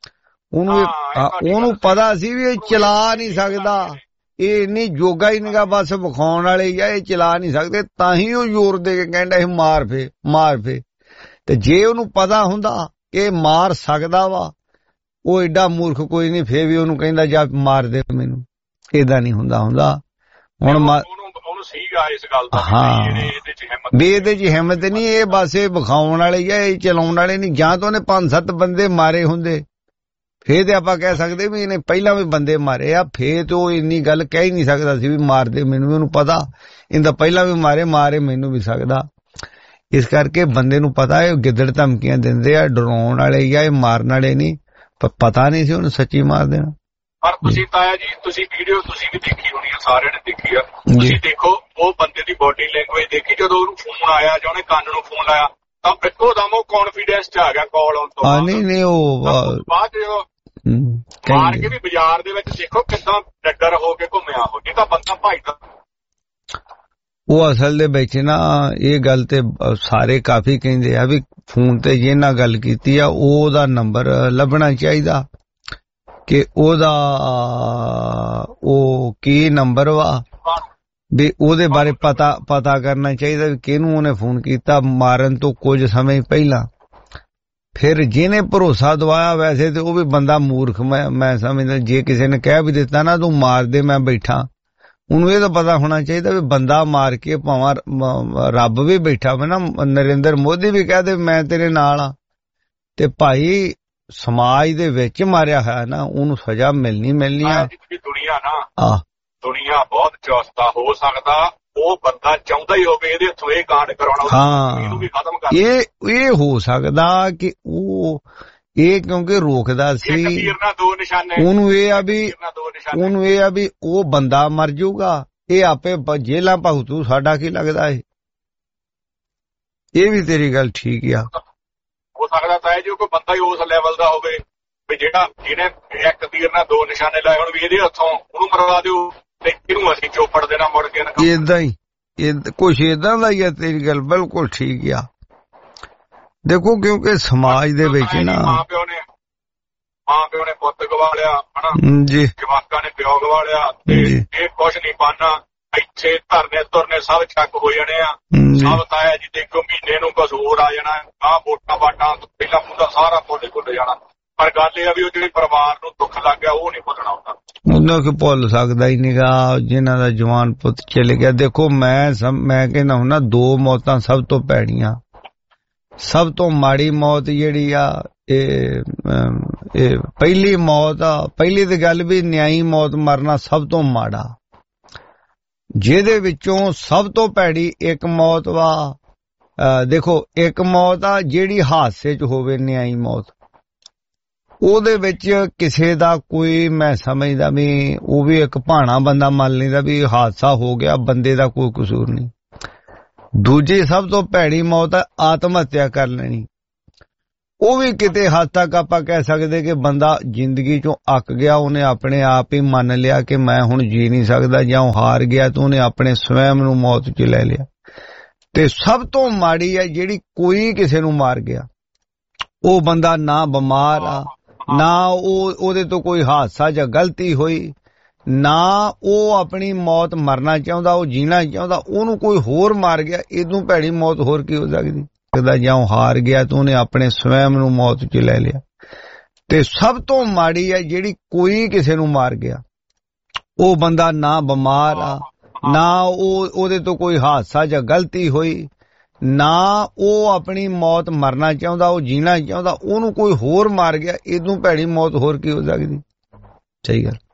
ਉਹਨੂੰ ਪਤਾ ਸੀ ਵੀ ਇਹ ਚਲਾ ਨਹੀਂ ਸਕਦਾ, ਇਹ ਇੰਨੀ ਜੋਗਾ ਹੀ ਨਹੀਂਗਾ, ਬਸ ਵਿਖਾਉਣ ਵਾਲੇ ਜਾਂ ਇਹ ਚਲਾ ਨਹੀਂ ਸਕਦੇ, ਤਾਂ ਹੀ ਉਹ ਜ਼ੋਰ ਦੇ ਕੇ ਕਹਿੰਦਾ ਇਹ ਮਾਰ ਫੇ। ਤੇ ਜੇ ਉਹਨੂੰ ਪਤਾ ਹੁੰਦਾ ਇਹ ਮਾਰ ਸਕਦਾ ਵਾ, ਉਹ ਏਡਾ ਮੂਰਖ ਕੋਈ ਨਹੀਂ, ਫੇਰ ਵੀ ਉਹਨੂੰ ਕਹਿੰਦਾ ਜਾ ਮਾਰ ਦੇ ਮੈਨੂੰ। ਏਦਾਂ ਨਹੀਂ ਹੁੰਦਾ ਹੁਣ ਉਹਨੂੰ ਸੀਗਾ ਇਸ ਗੱਲ ਦਾ ਵੀ ਇਹਦੇ ਚ ਹਿੰਮਤ ਨਹੀਂ, ਇਹ ਬਸ ਇਹ ਵਿਖਾਉਣ ਵਾਲੇ ਜਾਂ ਇਹ ਚਲਾਉਣ ਵਾਲੇ ਨਹੀਂ। ਜਾਂ ਤਾਂ ਉਹਨੇ 5-7 ਬੰਦੇ ਮਾਰੇ ਹੁੰਦੇ ਫੇਰ ਤੇ ਆਪਾਂ ਕਹਿ ਸਕਦੇ ਵੀ ਇਹਨੇ ਪਹਿਲਾਂ ਵੀ ਬੰਦੇ ਮਾਰੇ ਆ, ਫੇਰ ਤੇ ਉਹ ਇੰਨੀ ਗੱਲ ਕਹਿ ਹੀ ਨਹੀਂ ਸਕਦਾ ਸੀ ਵੀ ਮਾਰ ਦੇ ਮੈਨੂੰ, ਉਹਨੂੰ ਪਤਾ ਇਹਦਾ ਪਹਿਲਾਂ ਵੀ ਮਾਰੇ ਮੈਨੂੰ ਵੀ ਸਕਦਾ। ਇਸ ਕਰਕੇ ਬੰਦੇ ਨੂੰ ਪਤਾ ਹੈ ਗਿੱਦੜ ਧਮਕੀਆਂ ਦਿੰਦੇ ਆ, ਡਰਾਉਣ ਵਾਲੇ ਜਾਂ ਇਹ ਮਾਰਨ ਵਾਲੇ ਨਹੀਂ, ਪਰ ਪਤਾ ਨਹੀਂ ਸੀ ਉਹਨੂੰ ਸੱਚੀ ਮਾਰ ਦੇਣਾ। ਪਰ ਤੁਸੀਂ ਤਾਇਆ ਜੀ ਤੁਸੀਂ ਵੀਡੀਓ ਤੁਸੀਂ ਵੀ ਦੇਖੀ ਹੋਣੀ ਆ, ਸਾਰਿਆਂ ਨੇ ਦੇਖੀ ਆ। ਤੁਸੀਂ ਦੇਖੋ ਉਹ ਬੰਦੇ ਦੀ ਬੋਡੀ ਲੈਂਗੁਏਜ ਦੇਖੀ, ਜਦੋਂ ਉਹਨੂੰ ਫੋਨ ਆਇਆ ਜਾਂ ਉਹਨੇ ਕੰਨ ਨੂੰ ਫੋਨ ਲਾਇਆ ਤਾਂ ਇੱਕੋ ਦਮ ਉਹ ਕੌਨਫੀਡੈਂਸ ਚ ਆ ਗਿਆ ਕਾਲ ਆਉਣ ਤੋਂ ਬਾਅਦ। ਨਹੀਂ ਉਹ ਬਾਅਦ ਜਦੋਂ ਮਾਰ ਕੇ ਵੀ ਬਾਜ਼ਾਰ ਦੇ ਵਿੱਚ ਦੇਖੋ ਕਿੱਦਾਂ ਡੱਡਰ ਹੋ ਕੇ ਘੁੰਮਿਆ ਹੋ, ਇਹ ਤਾਂ ਬੰਦਾ ਭਾਈ ਦਾ। ਉਹ ਅਸਲ ਦੇ ਵਿੱਚ ਨਾ ਇਹ ਗੱਲ ਤੇ ਸਾਰੇ ਕਾਫੀ ਕਹਿੰਦੇ ਆ ਵੀ ਫੋਨ ਤੇ ਜੇ ਨਾਲ ਗੱਲ ਕੀਤੀ ਆ ਉਹਦਾ ਨੰਬਰ ਲੱਭਣਾ ਚਾਹੀਦਾ ਕਿ ਉਹਦਾ ਉਹ ਕੀ ਨੰਬਰ ਵਾ, ਵੀ ਉਹਦੇ ਬਾਰੇ ਪਤਾ ਕਰਨਾ ਚਾਹੀਦਾ ਵੀ ਕਿਹਨੂੰ ਉਹਨੇ ਫੋਨ ਕੀਤਾ ਮਾਰਨ ਤੋਂ ਕੁਝ ਸਮੇਂ ਪਹਿਲਾਂ। ਫਿਰ ਜਿਹਨੇ ਭਰੋਸਾ ਦਵਾਇਆ ਵੈਸੇ ਤੇ ਉਹ ਵੀ ਬੰਦਾ ਮੂਰਖ ਮੈਂ ਸਮਝਦਾ। ਜੇ ਕਿਸੇ ਨੇ ਕਹਿ ਵੀ ਦਿੱਤਾ ਨਾ ਤੂੰ ਮਾਰ ਦੇ ਮੈਂ ਬੈਠਾ, ਉਹਨੂੰ ਇਹ ਤਾਂ ਪਤਾ ਹੋਣਾ ਚਾਹੀਦਾ ਵੀ ਬੰਦਾ ਮਾਰ ਕੇ ਭਾਵੇਂ ਰੱਬ ਵੀ ਬੈਠਾ ਹੋਵੇ ਨਾ, ਨਰਿੰਦਰ ਮੋਦੀ ਵੀ ਕਹਿ ਦੇ ਮੈਂ ਤੇਰੇ ਨਾਲ ਆ, ਤੇ ਭਾਈ ਸਮਾਜ ਦੇ ਵਿੱਚ ਮਾਰਿਆ ਹੋਇਆ ਨਾ ਉਹਨੂੰ ਸਜ਼ਾ ਮਿਲਣੀ ਆ। ਦੁਨੀਆ ਨਾ ਦੁਨੀਆ ਬਹੁਤ ਚੌਸਤਾ ਹੋ ਸਕਦਾ, ਉਹ ਬੰਦਾ ਚਾਹੁੰਦਾ ਹੀ ਹੋਵੇ ਇਹਦੇ ਹੱਥੋਂ ਇਹ ਕਾਂਡ ਕਰਾਉਣਾ, ਇਹਨੂੰ ਵੀ ਖਤਮ ਕਰ। ਇਹ ਹੋ ਸਕਦਾ ਕਿ ਉਹ ਇਹ ਕਿਉਂਕਿ ਰੋਕਦਾ ਸੀ ਉਹਨੂੰ ਇਹ ਆ ਵੀ ਉਹ ਬੰਦਾ ਮਰ ਜਾਊਗਾ, ਇਹ ਆਪੇ ਜੇਲਾਂ ਭੁਗਤੂ, ਸਾਡਾ ਕੀ ਲੱਗਦਾ ਇਹ ਵੀ ਤੇਰੀ ਗੱਲ ਠੀਕ ਆ। ਹੋ ਸਕਦਾ ਤਾਂ ਜੇ ਕੋਈ ਬੰਦਾ ਹੀ ਉਸ ਲੈਵਲ ਦਾ ਹੋਵੇ ਵੀ ਜਿਹਨੇ ਇੱਕ ਤੀਰ ਨਾਲ ਦੋ ਨਿਸ਼ਾਨੇ ਲਾਏ ਹੁਣ ਵੀ ਇਹਦੇ ਹੱਥੋਂ ਉਹਨੂੰ ਮਰਵਾ ਦਿਓ ਤੇ ਇਹਨੂੰ ਅਸੀਂ ਚੋਪੜ ਦੇਣਾ ਮੁੜ ਕੇ। ਏਦਾਂ ਹੀ ਕੁਛ ਏਦਾਂ ਦਾ ਹੀ ਆ, ਤੇਰੀ ਗੱਲ ਬਿਲਕੁਲ ਠੀਕ ਆ। ਦੇਖੋ ਕਿਉਂਕਿ ਸਮਾਜ ਦੇ ਵਿੱਚ ਨਾ ਮਾਂ ਪਿਓ ਨੇ ਪੁੱਤ ਗਵਾ ਲਿਆ ਹਨਾ ਜੀ, ਜਵਾਕਾਂ ਨੇ ਪਿਓ ਗਵਾ ਲਿਆ ਤੇ ਇਹ ਕੁਛ ਨਹੀਂ ਪਾਣਾ, ਇੱਥੇ ਧਰਨੇ ਤੁਰਨੇ ਸਭ ਚੱਕ ਹੋ ਜਾਣੇ ਆ। ਸਭ ਤਾਇਆ ਜੀ ਦੇਖੋ ਮਹੀਨੇ ਨੂੰ ਕੁਛ ਹੋਰ ਆ ਜਾਣਾ, ਆਹ ਵੋਟਾਂ ਵਾਟਾਂ ਪਹਿਲਾਂ ਪੂਰਾ ਸਾਰਾ ਭੁੱਲ ਜਾਣਾ। ਪਰ ਗੱਲ ਇਹ ਆ ਵੀ ਉਹ ਜਿਹੜੇ ਪਰਿਵਾਰ ਨੂੰ ਦੁੱਖ ਲੱਗ ਗਿਆ ਉਹ ਨਹੀਂ ਭੁੱਲਣਾ ਉਹਨਾਂ ਕਿ ਭੁੱਲ ਸਕਦਾ ਹੀ ਨੀਗਾ ਜਿਨ੍ਹਾਂ ਦਾ ਜਵਾਨ ਪੁੱਤ ਚਲੇ ਗਿਆ। ਦੇਖੋ ਮੈਂ ਕਹਿੰਦਾ ਹੁਣ ਨਾ ਦੋ ਮੌਤਾਂ ਸਭ ਤੋਂ ਭੈੜੀਆਂ, ਸਭ ਤੋਂ ਮਾੜੀ ਮੌਤ ਜਿਹੜੀ ਆ ਇਹ ਪਹਿਲੀ ਮੌਤ ਆ। ਪਹਿਲੀ ਤੇ ਗੱਲ ਵੀ ਨਿਆਈ ਮੌਤ ਮਰਨਾ ਸਭ ਤੋਂ ਮਾੜਾ, ਜਿਹਦੇ ਵਿੱਚੋਂ ਸਭ ਤੋਂ ਭੈੜੀ ਇੱਕ ਮੌਤ ਵਾ। ਦੇਖੋ ਇੱਕ ਮੌਤ ਆ ਜਿਹੜੀ ਹਾਦਸੇ 'ਚ ਹੋਵੇ, ਨਿਆਈ ਮੌਤ, ਉਹਦੇ ਵਿੱਚ ਕਿਸੇ ਦਾ ਕੋਈ ਮੈਂ ਸਮਝਦਾ ਵੀ ਉਹ ਵੀ ਇੱਕ ਭਾਣਾ ਬੰਦਾ ਮੰਨ ਲੈਂਦਾ ਵੀ ਹਾਦਸਾ ਹੋ ਗਿਆ, ਬੰਦੇ ਦਾ ਕੋਈ ਕਸੂਰ ਨਹੀਂ। ਦੂਜੀ ਸਭ ਤੋਂ ਭੈੜੀ ਮੌਤ ਹੈ ਆਤਮ ਹੱਤਿਆ ਕਰ ਲੈਣੀ। ਉਹ ਵੀ ਕਿਤੇ ਹੱਦ ਤੱਕ ਆਪਾਂ ਕਹਿ ਸਕਦੇ ਕਿ ਬੰਦਾ ਜ਼ਿੰਦਗੀ ਚੋਂ ਅੱਕ ਗਿਆ, ਉਹਨੇ ਆਪਣੇ ਆਪ ਹੀ ਮੰਨ ਲਿਆ ਕਿ ਮੈਂ ਹੁਣ ਜੀ ਨਹੀਂ ਸਕਦਾ, ਜਾਂ ਉਹ ਹਾਰ ਗਿਆ ਤਾਂ ਉਹਨੇ ਆਪਣੇ ਸਵੈਮ ਨੂੰ ਮੌਤ 'ਚ ਲੈ ਲਿਆ। ਤੇ ਸਭ ਤੋਂ ਮਾੜੀ ਹੈ ਜਿਹੜੀ ਕੋਈ ਕਿਸੇ ਨੂੰ ਮਾਰ ਗਿਆ, ਉਹ ਬੰਦਾ ਨਾ ਬਿਮਾਰ ਆ, ਨਾ ਉਹਦੇ ਤੋਂ ਕੋਈ ਹਾਦਸਾ ਜਾਂ ਗਲਤੀ ਹੋਈ, ਨਾ ਉਹ ਆਪਣੀ ਮੌਤ ਮਰਨਾ ਚਾਹੁੰਦਾ, ਉਹ ਜੀਣਾ ਚਾਹੁੰਦਾ, ਉਹਨੂੰ ਕੋਈ ਹੋਰ ਮਾਰ ਗਿਆ। ਇਦੋਂ ਭੈੜੀ ਮੌਤ ਹੋਰ ਕੀ ਹੋ ਸਕਦੀ? ਜਾਂ ਉਹ ਹਾਰ ਗਿਆ ਤਾਂ ਉਹਨੇ ਆਪਣੇ ਸਵੈਮ ਨੂੰ ਮੌਤ 'ਚ ਲੈ ਲਿਆ। ਤੇ ਸਭ ਤੋਂ ਮਾੜੀ ਹੈ ਜਿਹੜੀ ਕੋਈ ਕਿਸੇ ਨੂੰ ਮਾਰ ਗਿਆ, ਉਹ ਬੰਦਾ ਨਾ ਬਿਮਾਰ ਆ, ਨਾ ਉਹਦੇ ਤੋਂ ਕੋਈ ਹਾਦਸਾ ਜਾਂ ਗਲਤੀ ਹੋਈ, ਨਾ ਉਹ ਆਪਣੀ ਮੌਤ ਮਰਨਾ ਚਾਹੁੰਦਾ, ਉਹ ਜੀਣਾ ਚਾਹੁੰਦਾ, ਉਹਨੂੰ ਕੋਈ ਹੋਰ ਮਾਰ ਗਿਆ। ਇਦੋਂ ਭੈੜੀ ਮੌਤ ਹੋਰ ਕੀ ਹੋ ਸਕਦੀ? ਸਹੀ ਗੱਲ।